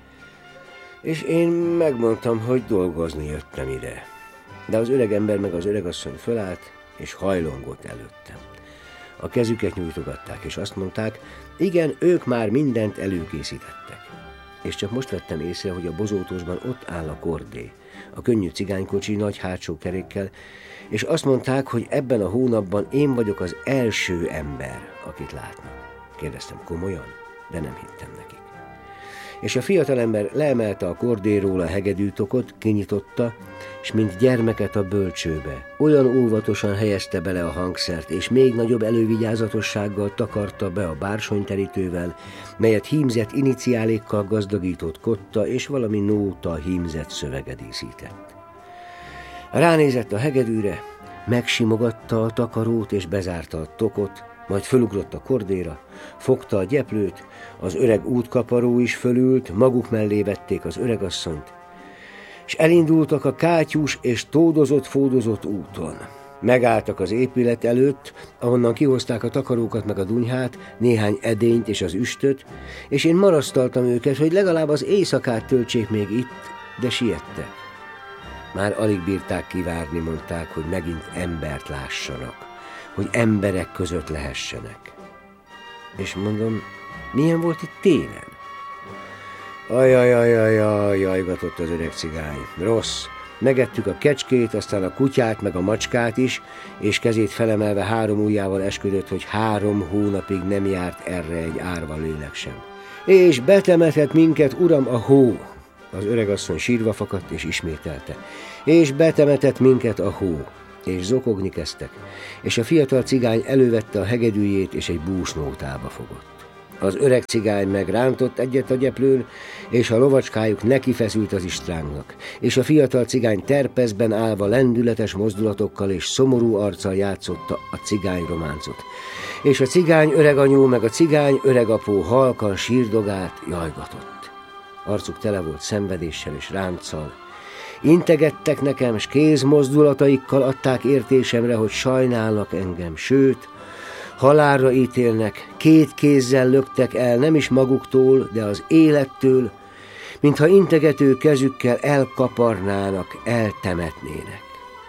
És én megmondtam, hogy dolgozni jöttem ide. De az öreg ember meg az öregasszony fölállt, és hajlongott előttem. A kezüket nyújtogatták, és azt mondták, igen, ők már mindent előkészítettek. És csak most vettem észre, hogy a bozótosban ott áll a kordé, a könnyű cigánykocsi nagy hátsó kerékkel, és azt mondták, hogy ebben a hónapban én vagyok az első ember, akit látnak. Kérdeztem, komolyan? De nem hittem nekik. És a fiatalember leemelte a kordéról a hegedűtokot, kinyitotta, és mint gyermeket a bölcsőbe, olyan óvatosan helyezte bele a hangszert, és még nagyobb elővigyázatossággal takarta be a bársonyterítővel, melyet hímzett iniciálékkal gazdagított kotta, és valami nóta hímzett szövege díszített. Ránézett a hegedűre, megsimogatta a takarót, és bezárta a tokot, majd fölugrott a kordéra, fogta a gyeplőt, az öreg útkaparó is fölült, maguk mellé vették az öregasszonyt, és elindultak a kátyús és tódozott-fódozott úton. Megálltak az épület előtt, ahonnan kihozták a takarókat meg a dunyhát, néhány edényt és az üstöt, és én marasztaltam őket, hogy legalább az éjszakát töltsék még itt, de siettek. Már alig bírták kivárni, mondták, hogy megint embert lássanak, hogy emberek között lehessenek. És mondom, milyen volt itt télen? Ajajajajaj, jajgatott az öreg cigány. Rossz. Megettük a kecskét, aztán a kutyát, meg a macskát is, és kezét felemelve három ujjával esküdött, hogy három hónapig nem járt erre egy árva lélek sem. És betemetett minket, uram, a hó. Az öregasszony sírva fakadt, és ismételte. És betemetett minket a hó. És zokogni kezdtek. És a fiatal cigány elővette a hegedűjét, és egy búsnótába fogott. Az öreg cigány meg rántott egyet a gyeplőn, és a lovacskájuk nekifeszült az istrángnak, és a fiatal cigány terpezben állva lendületes mozdulatokkal és szomorú arccal játszotta a cigány románcot. És a cigány öreganyó meg a cigány öregapó halkan sírdogált, jajgatott. Arcuk tele volt szenvedéssel és ránccal. Integettek nekem, s kézmozdulataikkal adták értésemre, hogy sajnálnak engem, sőt, halálra ítélnek, két kézzel löktek el, nem is maguktól, de az élettől, mintha integető kezükkel elkaparnának, eltemetnének.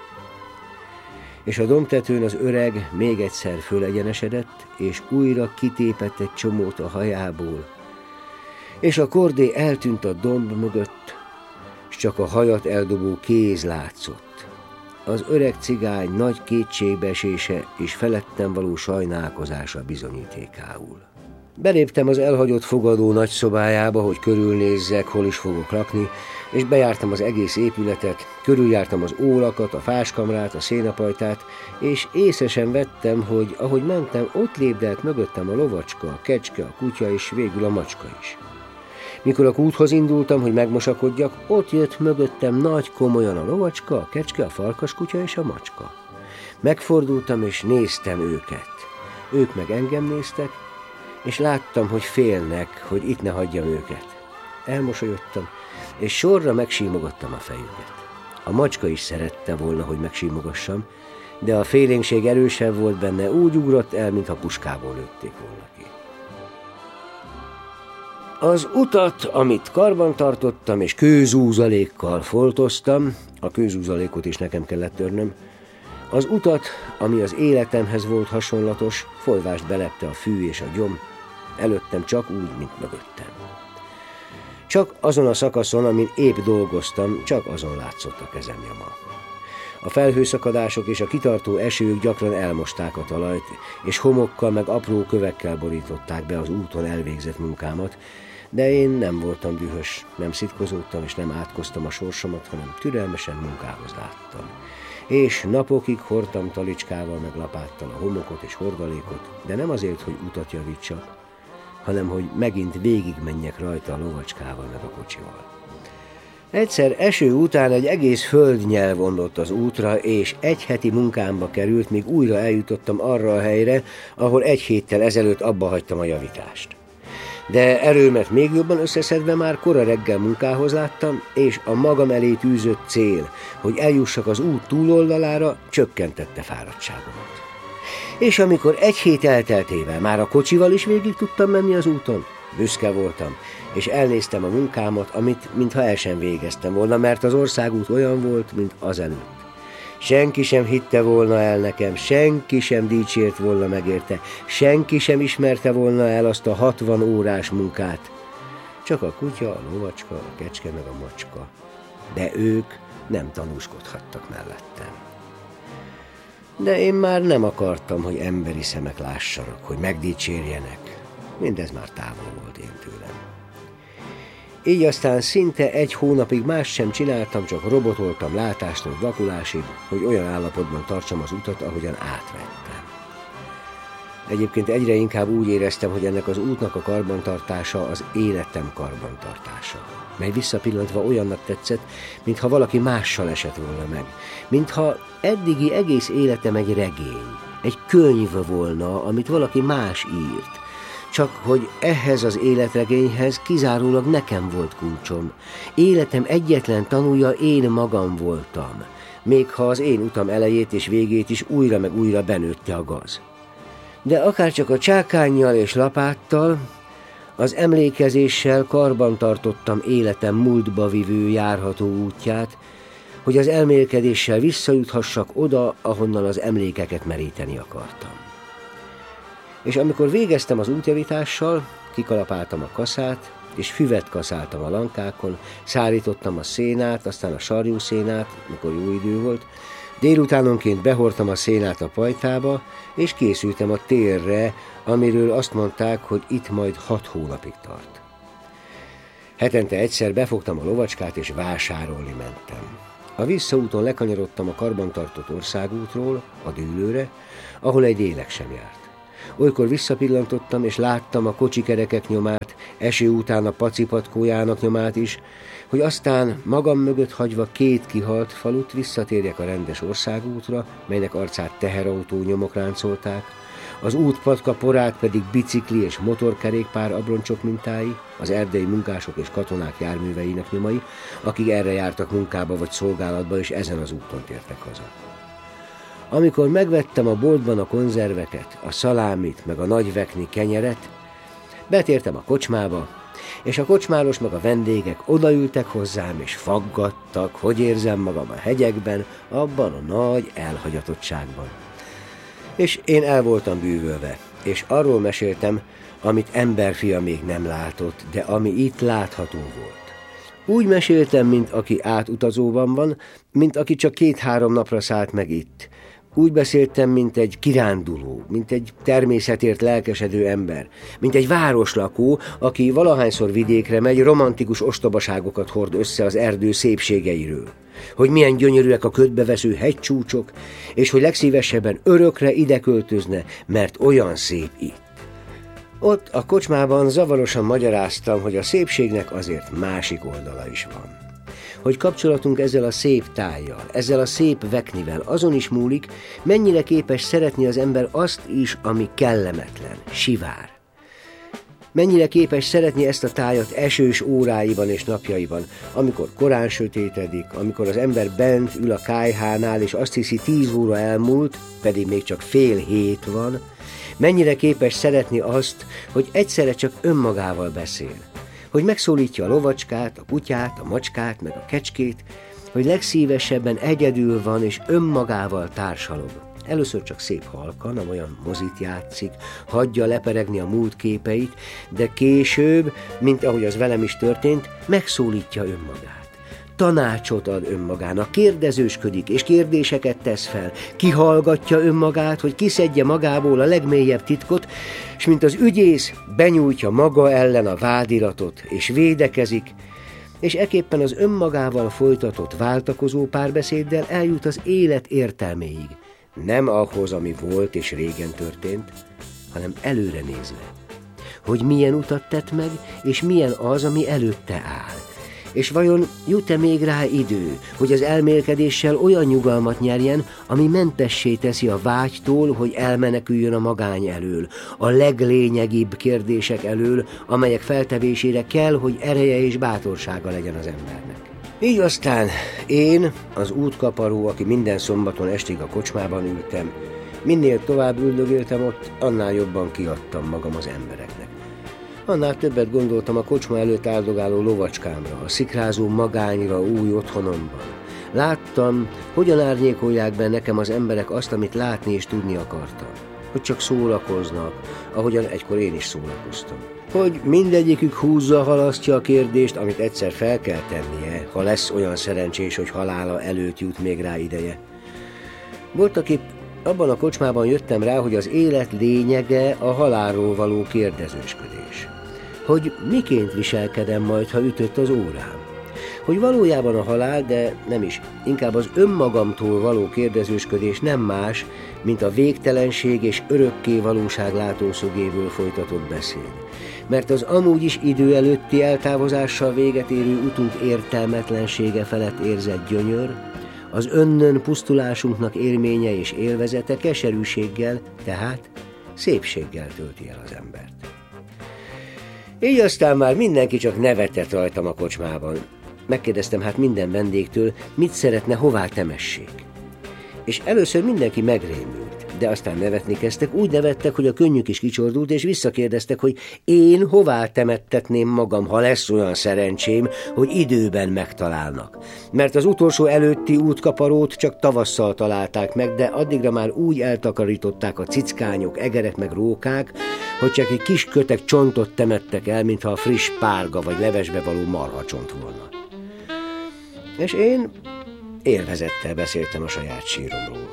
És a dombtetőn az öreg még egyszer fölegyenesedett, és újra kitépett egy csomót a hajából, és a kordé eltűnt a domb mögött, s csak a hajat eldobó kéz látszott. Az öreg cigány nagy kétségbeesése és felettem való sajnálkozása bizonyítékául. Beléptem az elhagyott fogadó nagyszobájába, hogy körülnézzek, hol is fogok lakni, és bejártam az egész épületet, körüljártam az ólakat, a fáskamrát, a szénapajtát, és észre sem vettem, hogy ahogy mentem, ott lépdelt mögöttem a lovacska, a kecske, a kutya és végül a macska is. Mikor a kúthoz indultam, hogy megmosakodjak, ott jött mögöttem nagy komolyan a lovacska, a kecske, a farkaskutya és a macska. Megfordultam és néztem őket. Ők meg engem néztek, és láttam, hogy félnek, hogy itt ne hagyjam őket. Elmosolyodtam, és sorra megsímogattam a fejüket. A macska is szerette volna, hogy megsímogassam, de a félénkség erősebb volt benne, úgy ugrott el, mintha puskából lőtték volna ki. Az utat, amit karban tartottam, és kőzúzalékkal foltoztam, a kőzúzalékot is nekem kellett törnöm, az utat, ami az életemhez volt hasonlatos, folyvást belepte a fű és a gyom, előttem csak úgy, mint mögöttem. Csak azon a szakaszon, amin épp dolgoztam, csak azon látszott a kezem nyoma. A felhőszakadások és a kitartó esők gyakran elmosták a talajt, és homokkal meg apró kövekkel borították be az úton elvégzett munkámat, de én nem voltam dühös, nem szitkozódtam és nem átkoztam a sorsomat, hanem türelmesen munkához láttam. És napokig hordtam talicskával meg lapáttal a homokot és hordalékot, de nem azért, hogy utat javítsak, hanem hogy megint végigmenjek rajta a lovacskával meg a kocsival. Egyszer eső után egy egész földnyel vonult az útra, és egy heti munkámba került, míg újra eljutottam arra a helyre, ahol egy héttel ezelőtt abba hagytam a javítást. De erőmet még jobban összeszedve már kora reggel munkához láttam, és a magam elé tűzött cél, hogy eljussak az út túloldalára, csökkentette fáradtságomat. És amikor egy hét elteltével már a kocsival is végig tudtam menni az úton, büszke voltam, és elnéztem a munkámat, amit mintha el sem végeztem volna, mert az országút olyan volt, mint azelőtt. Senki sem hitte volna el nekem, senki sem dicsért volna megérte, senki sem ismerte volna el azt a hatvan órás munkát. Csak a kutya, a lovacska, a kecske meg a macska. De ők nem tanúskodhattak mellettem. De én már nem akartam, hogy emberi szemek lássanak, hogy megdicsérjenek. Mindez már távol volt én tőlem. Így aztán szinte egy hónapig más sem csináltam, csak robotoltam látástól vakulásig, hogy olyan állapotban tartsam az utat, ahogyan átvettem. Egyébként egyre inkább úgy éreztem, hogy ennek az útnak a karbantartása az életem karbantartása, mely visszapillantva olyannak tetszett, mintha valaki mással esett volna meg, mintha eddigi egész életem egy regény, egy könyv volna, amit valaki más írt, csak hogy ehhez az életregényhez kizárólag nekem volt kulcsom. Életem egyetlen tanúja én magam voltam, még ha az én utam elejét és végét is újra meg újra benőtte a gaz. De akárcsak a csákánnyal és lapáttal, az emlékezéssel karban tartottam életem múltba vivő járható útját, hogy az elmélkedéssel visszajuthassak oda, ahonnan az emlékeket meríteni akartam. És amikor végeztem az útjavítással, kikalapáltam a kaszát, és füvet kaszáltam a lankákon, szárítottam a szénát, aztán a sarjúszénát, mikor jó idő volt, délutánonként behordtam a szénát a pajtába, és készültem a térre, amiről azt mondták, hogy itt majd hat hónapig tart. Hetente egyszer befogtam a lovacskát, és vásárolni mentem. A visszaúton lekanyarodtam a karbantartott országútról, a dűlőre, ahol egy lélek sem járt. Olykor visszapillantottam, és láttam a kocsikerekek nyomát, eső után a pacipatkójának nyomát is, hogy aztán magam mögött hagyva két kihalt falut visszatérjek a rendes országútra, melynek arcát teherautó nyomok ráncolták, az útpatka porát pedig bicikli és motorkerékpár abroncsok mintái, az erdei munkások és katonák járműveinek nyomai, akik erre jártak munkába vagy szolgálatba, és ezen az úton tértek haza. Amikor megvettem a boltban a konzerveket, a szalámit, meg a nagyvekni kenyeret, betértem a kocsmába, és a kocsmáros meg a vendégek odaültek hozzám, és faggattak, hogy érzem magam a hegyekben, abban a nagy elhagyatottságban. És én el voltam bűvölve, és arról meséltem, amit emberfia még nem látott, de ami itt látható volt. Úgy meséltem, mint aki átutazóban van, mint aki csak két-három napra szállt meg itt. Úgy beszéltem, mint egy kiránduló, mint egy természetért lelkesedő ember, mint egy városlakó, aki valahányszor vidékre megy, romantikus ostobaságokat hord össze az erdő szépségeiről. Hogy milyen gyönyörűek a ködbevesző hegycsúcsok, és hogy legszívesebben örökre ide költözne, mert olyan szép itt. Ott a kocsmában zavarosan magyaráztam, hogy a szépségnek azért másik oldala is van. Hogy kapcsolatunk ezzel a szép tájjal, ezzel a szép veknivel azon is múlik, mennyire képes szeretni az ember azt is, ami kellemetlen, sivár. Mennyire képes szeretni ezt a tájat esős óráiban és napjaiban, amikor korán sötétedik, amikor az ember bent ül a kályhánál, és azt hiszi tíz óra elmúlt, pedig még csak fél hét van. Mennyire képes szeretni azt, hogy egyszerre csak önmagával beszél, hogy megszólítja a lovacskát, a kutyát, a macskát, meg a kecskét, hogy legszívesebben egyedül van és önmagával társalog. Először csak szép halkan, amolyan mozit játszik, hagyja leperegni a múlt képeit, de később, mint ahogy az velem is történt, megszólítja önmagát. Tanácsot ad önmagának, kérdezősködik és kérdéseket tesz fel, kihallgatja önmagát, hogy kiszedje magából a legmélyebb titkot, és mint az ügyész benyújtja maga ellen a vádiratot, és védekezik, és eképpen az önmagával folytatott váltakozó párbeszéddel eljut az élet értelméig. Nem ahhoz, ami volt és régen történt, hanem előre nézve. Hogy milyen utat tett meg, és milyen az, ami előtte áll. És vajon jut-e még rá idő, hogy az elmélkedéssel olyan nyugalmat nyerjen, ami mentessé teszi a vágytól, hogy elmeneküljön a magány elől, a leglényegibb kérdések elől, amelyek feltevésére kell, hogy ereje és bátorsága legyen az embernek. Így aztán én, az útkaparó, aki minden szombaton estig a kocsmában ültem, minél tovább üldögéltem ott, annál jobban kiadtam magam az embereknek. Annál többet gondoltam a kocsma előtt áldogáló lovacskámra, a szikrázó magányra új otthonomban. Láttam, hogyan árnyékolják be nekem az emberek azt, amit látni és tudni akartam. Hogy csak szórakoznak, ahogyan egykor én is szórakoztam. Hogy mindegyikük húzza, halasztja a kérdést, amit egyszer fel kell tennie, ha lesz olyan szerencsés, hogy halála előtt jut még rá ideje. Voltaképp abban a kocsmában jöttem rá, hogy az élet lényege a halálról való kérdezősködés. Hogy miként viselkedem majd, ha ütött az órám. Hogy valójában a halál, de nem is, inkább az önmagamtól való kérdezősködés nem más, mint a végtelenség és örökké valóság látószögéből folytatott beszéd. Mert az amúgy is idő előtti eltávozással véget érő utunk értelmetlensége felett érzett gyönyör, az önnön pusztulásunknak élménye és élvezete keserűséggel, tehát szépséggel tölti el az embert. Így aztán már mindenki csak nevetett rajtam a kocsmában. Megkérdeztem hát minden vendégtől, mit szeretne, hová temessék. És először mindenki megrémült, De aztán nevetni kezdtek, úgy nevettek, hogy a könnyük is kicsordult, és visszakérdeztek, hogy én hová temettetném magam, ha lesz olyan szerencsém, hogy időben megtalálnak. Mert az utolsó előtti útkaparót csak tavasszal találták meg, de addigra már úgy eltakarították a cickányok, egerek meg rókák, hogy csak egy kis kötek csontot temettek el, mintha a friss párga vagy levesbe való marhacsont volna. És én élvezettel beszéltem a saját síromról.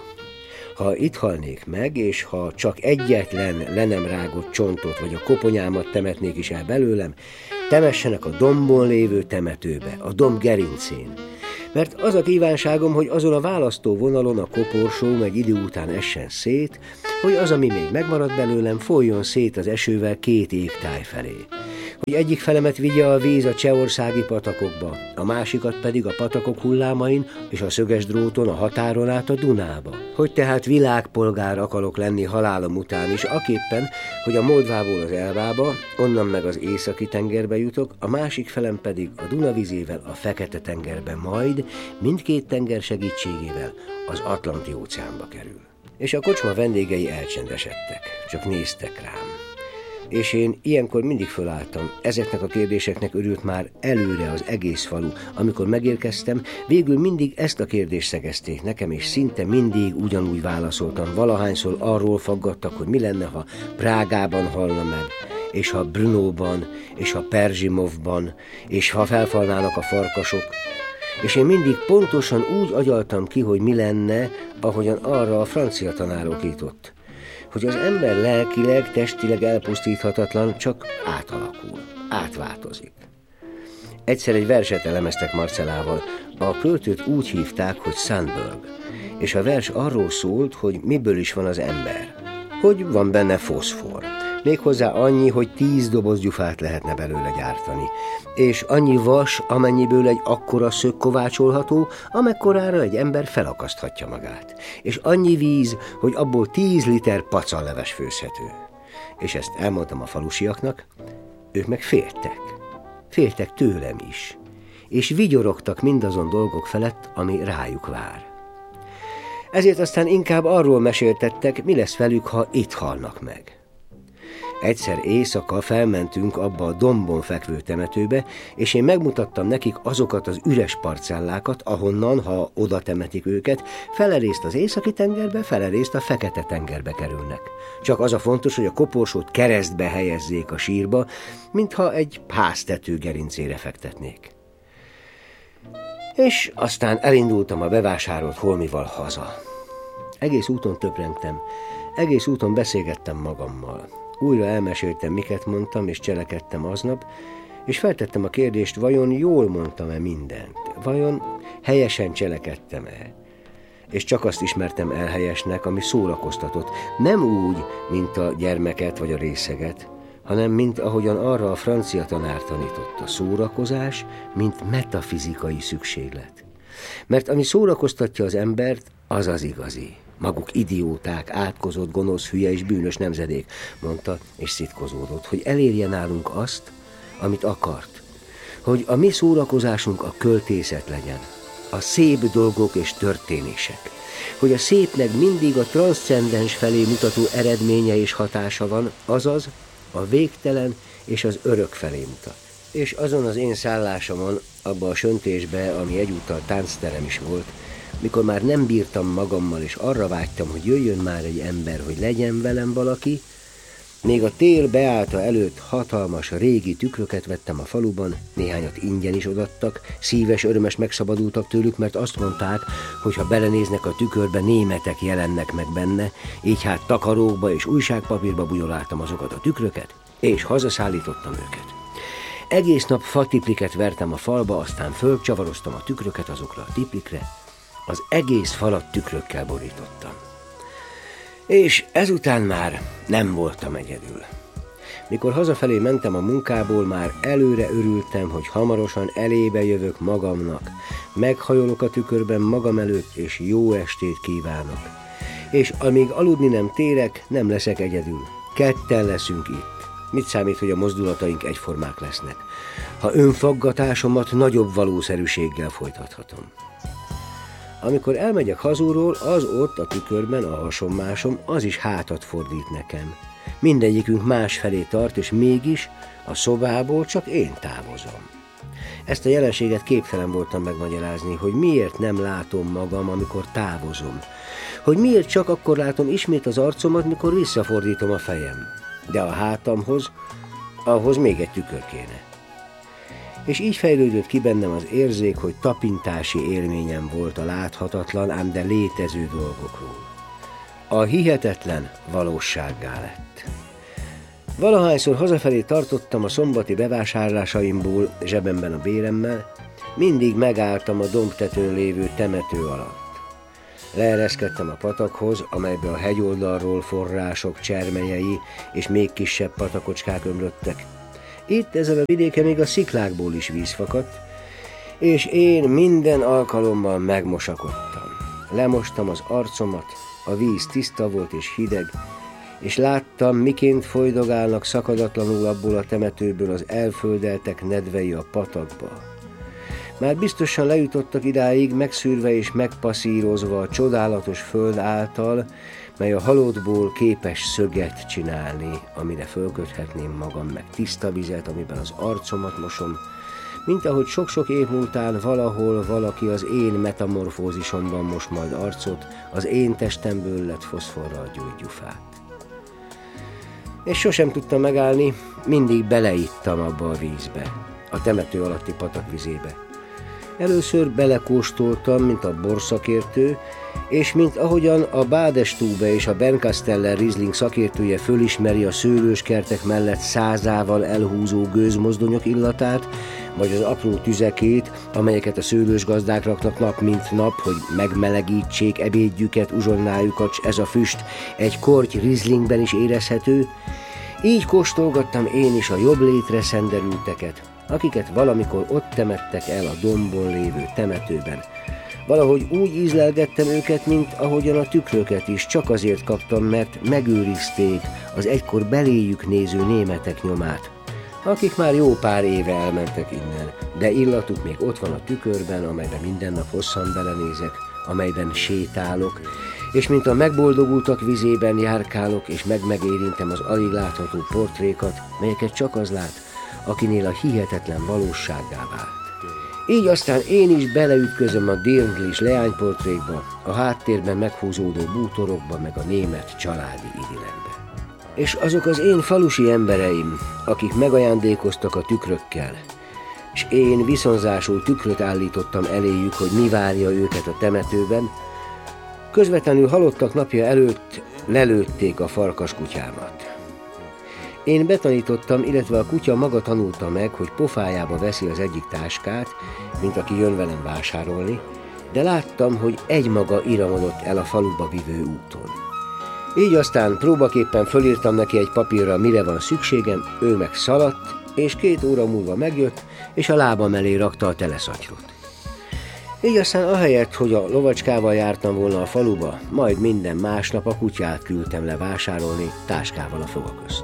Ha itt halnék meg, és ha csak egyetlen le nem rágott csontot vagy a koponyámat temetnék is el belőlem, temessenek a dombon lévő temetőbe, a domb gerincén. Mert az a kívánságom, hogy azon a választó vonalon a koporsó meg idő után essen szét, hogy az, ami még megmarad belőlem, folyjon szét az esővel két égtáj felé. Hogy egyik felemet vigye a víz a csehországi patakokba, a másikat pedig a patakok hullámain és a szöges dróton a határon át a Dunába. Hogy tehát világpolgár akarok lenni halálom után is, aképpen, hogy a Moldvából az Elvába, onnan meg az északi tengerbe jutok, a másik felem pedig a Duna vizével a Fekete tengerbe, majd mindkét tenger segítségével az Atlanti óceánba kerül. És a kocsma vendégei elcsendesedtek, csak néztek rám. És én ilyenkor mindig fölálltam, ezeknek a kérdéseknek örült már előre az egész falu. Amikor megérkeztem, végül mindig ezt a kérdést szegezték nekem, és szinte mindig ugyanúgy válaszoltam. Valahányszor arról faggattak, hogy mi lenne, ha Prágában halna meg, és ha Brnóban, és ha Perzsimovban, és ha felfalnának a farkasok. És én mindig pontosan úgy agyaltam ki, hogy mi lenne, ahogyan arra a francia tanár okított. Hogy az ember lelkileg, testileg elpusztíthatatlan, csak átalakul, átváltozik. Egyszer egy verset elemeztek Marcellával, a költőt úgy hívták, hogy Sandberg, és a vers arról szólt, hogy miből is van az ember, hogy van benne foszfor, méghozzá annyi, hogy tíz doboz gyufát lehetne belőle gyártani, és annyi vas, amennyiből egy akkora szög kovácsolható, amekkorára egy ember felakaszthatja magát, és annyi víz, hogy abból tíz liter pacalleves főzhető. És ezt elmondtam a falusiaknak, ők meg féltek. Féltek tőlem is, és vigyorogtak mindazon dolgok felett, ami rájuk vár. Ezért aztán inkább arról meséltettek, mi lesz velük, ha itt halnak meg. Egyszer éjszaka felmentünk abba a dombon fekvő temetőbe, és én megmutattam nekik azokat az üres parcellákat, ahonnan, ha oda temetik őket, felerészt az északi tengerbe, felerészt a Fekete tengerbe kerülnek. Csak az a fontos, hogy a koporsót keresztbe helyezzék a sírba, mintha egy háztető gerincére fektetnék. És aztán elindultam a bevásárolt holmival haza. Egész úton töprengtem, egész úton beszélgettem magammal. Újra elmeséltem, miket mondtam és cselekedtem aznap, és feltettem a kérdést, vajon jól mondtam-e mindent, vajon helyesen cselekedtem-e. És csak azt ismertem el helyesnek, ami szórakoztatott, nem úgy, mint a gyermeket vagy a részeget, hanem mint ahogyan arra a francia tanár tanította, szórakozás, mint metafizikai szükséglet. Mert ami szórakoztatja az embert, az az igazi. Maguk idióták, átkozott, gonosz, hülye és bűnös nemzedék, mondta, és szitkozódott, hogy elérje nálunk azt, amit akart. Hogy a mi szórakozásunk a költészet legyen, a szép dolgok és történések. Hogy a szépnek mindig a transzcendens felé mutató eredménye és hatása van, azaz a végtelen és az örök felé mutat. És azon az én szállásomon, abba a söntésbe, ami egyúttal táncterem is volt, mikor már nem bírtam magammal, és arra vágytam, hogy jöjjön már egy ember, hogy legyen velem valaki, még a tél beállta előtt hatalmas régi tükröket vettem a faluban, néhányat ingyen is odattak, szíves, örömes megszabadultak tőlük, mert azt mondták, hogy ha belenéznek a tükörbe, németek jelennek meg benne, így hát takarókba és újságpapírba bujoláltam azokat a tükröket, és hazaszállítottam őket. Egész nap fatipliket vertem a falba, aztán fölcsavaroztam a tükröket azokra a tiplikre, az egész falat tükrökkel borítottam. És ezután már nem voltam egyedül. Mikor hazafelé mentem a munkából, már előre örültem, hogy hamarosan elébe jövök magamnak, meghajolok a tükörben magam előtt, és jó estét kívánok. És amíg aludni nem térek, nem leszek egyedül. Ketten leszünk itt. Mit számít, hogy a mozdulataink egyformák lesznek, ha önfaggatásomat nagyobb valószerűséggel folytathatom? Amikor elmegyek hazulról, az ott a tükörben a hasonmásom, az is hátat fordít nekem. Mindegyikünk másfelé tart, és mégis a szobából csak én távozom. Ezt a jelenséget képtelen voltam megmagyarázni, hogy miért nem látom magam, amikor távozom. Hogy miért csak akkor látom ismét az arcomat, mikor visszafordítom a fejem. De a hátamhoz, ahhoz még egy tükör kéne. És így fejlődött ki bennem az érzék, hogy tapintási élményem volt a láthatatlan, ám de létező dolgokról. A hihetetlen valósággá lett. Valahányszor hazafelé tartottam a szombati bevásárlásaimból zsebemben a béremmel, mindig megálltam a dombtetőn lévő temető alatt. Leereszkedtem a patakhoz, amelybe a hegyoldalról források csermelyei és még kisebb patakocskák ömlöttek. Itt ezen a vidéken még a sziklákból is víz fakadt, és én minden alkalommal megmosakodtam. Lemostam az arcomat, a víz tiszta volt és hideg, és láttam, miként folydogálnak szakadatlanul abból a temetőből az elföldeltek nedvei a patakba. Már biztosan lejutottak idáig, megszűrve és megpasszírozva a csodálatos föld által, mely a halottból képes szöget csinálni, amire fölköthetném magam, meg tiszta vizet, amiben az arcomat mosom, mint ahogy sok-sok év múltán valahol valaki az én metamorfózisomban mos majd arcot, az én testemből lett foszforral gyógygyufát. És sosem tudtam megállni, mindig beleittam abba a vízbe, a temető alatti patak vizébe. Először belekóstoltam, mint a borszakértő, és mint ahogyan a Badestube és a Bernkasteller Riesling szakértője fölismeri a szőlőskertek mellett százával elhúzó gőzmozdonyok illatát, vagy az apró tüzekét, amelyeket a szőlősgazdák raknak nap mint nap, hogy megmelegítsék ebédjüket, uzsonnájukat, s ez a füst egy korty Rieslingben is érezhető, így kóstolgattam én is a jobb létre szenderülteket, akiket valamikor ott temettek el a dombon lévő temetőben. Valahogy úgy ízlelgettem őket, mint ahogyan a tükröket is, csak azért kaptam, mert megőrizték az egykor beléjük néző németek nyomát, akik már jó pár éve elmentek innen, de illatuk még ott van a tükörben, amelyben minden nap hosszan belenézek, amelyben sétálok, és mint a megboldogultak vizében járkálok, és meg-megérintem az alig látható portrékat, melyeket csak az lát, akinél a hihetetlen valósággá vált. Így aztán én is beleütközöm a dirndlis leányportrékba, a háttérben meghúzódó bútorokba, meg a német családi idilembe. És azok az én falusi embereim, akik megajándékoztak a tükrökkel, és én viszonzásul tükröt állítottam eléjük, hogy mi várja őket a temetőben, közvetlenül halottak napja előtt lelőtték a farkaskutyámat. Én betanítottam, illetve a kutya maga tanulta meg, hogy pofájába veszi az egyik táskát, mint aki jön velem vásárolni, de láttam, hogy egymaga iramodott el a faluba vivő úton. Így aztán próbaképpen fölírtam neki egy papírra, mire van szükségem, ő meg szaladt, és két óra múlva megjött, és a lábam elé rakta a teleszatyrot. Így aztán ahelyett, hogy a lovacskával jártam volna a faluba, majd minden másnap a kutyát küldtem le vásárolni táskával a foga közt.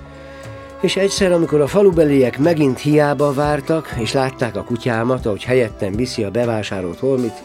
És egyszer, amikor a falubeliek megint hiába vártak, és látták a kutyámat, ahogy helyettem viszi a bevásárolt holmit,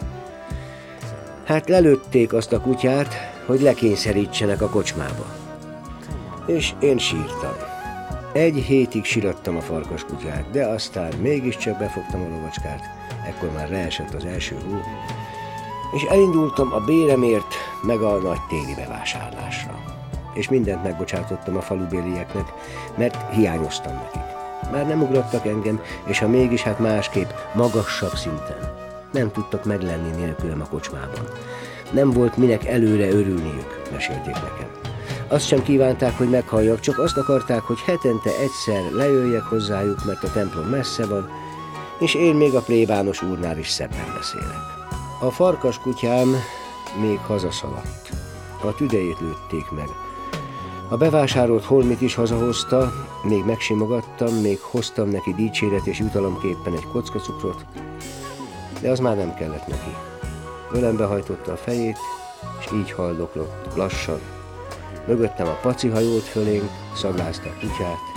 hát lelőtték azt a kutyát, hogy lekényszerítsenek a kocsmába. És én sírtam. Egy hétig sírattam a farkaskutyát, de aztán mégiscsak befogtam a lovacskát, ekkor már leesett az első hó, és elindultam a béremért, meg a nagy téli bevásárlásra. És mindent megbocsátottam a falubélieknek, mert hiányoztam nekik. Már nem ugrattak engem, és ha mégis, hát másképp, magasabb szinten. Nem tudtak meglenni nélkülem a kocsmában. Nem volt minek előre örülniük, mesélték nekem. Azt sem kívánták, hogy meghalljak, csak azt akarták, hogy hetente egyszer lejöjjek hozzájuk, mert a templom messze van, és én még a plébános úrnál is szebben beszélek. A farkas kutyám még hazaszaladt. A tüdejét lőtték meg. A bevásárolt holmit is hazahozta, még megsimogattam, még hoztam neki dicséret és jutalomképpen egy kocka cukrot, de az már nem kellett neki. Ölembe hajtotta a fejét, és így haldoklott lassan. Mögöttem a paci hajolt fölénk, szaglázta a kutyát,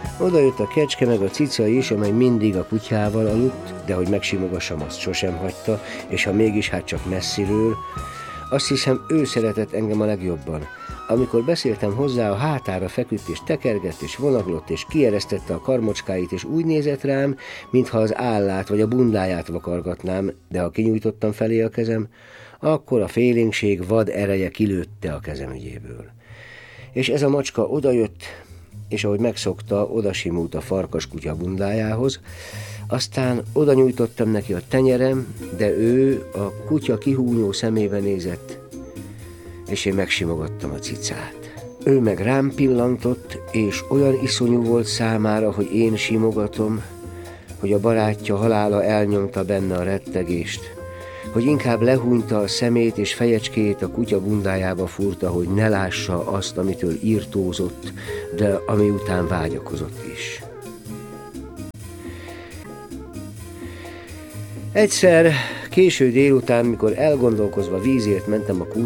Oda jött a kecske meg a cica is, amely mindig a kutyával aludt, de hogy megsimogassam, azt sosem hagyta, és ha mégis, hát csak messziről. Azt hiszem, ő szeretett engem a legjobban. Amikor beszéltem hozzá, a hátára feküdt és tekergett és vonaglott és kieresztette a karmocskáit, és úgy nézett rám, mintha az állát vagy a bundáját vakargatnám, de ha kinyújtottam felé a kezem, akkor a félénkség vad ereje kilőtte a kezem ügyéből. És ez a macska odajött, és ahogy megszokta, odasimult a farkaskutya bundájához, aztán oda nyújtottam neki a tenyerem, de ő a kutya kihúnyó szemébe nézett, és én megsimogattam a cicát. Ő meg rám pillantott, és olyan iszonyú volt számára, hogy én simogatom, hogy a barátja halála elnyomta benne a rettegést, hogy inkább lehúnyta a szemét és fejecskét a kutya bundájába fúrta, hogy ne lássa azt, amitől írtózott, de ami után vágyakozott is. Egyszer, késő délután, mikor elgondolkozva vízért mentem a kút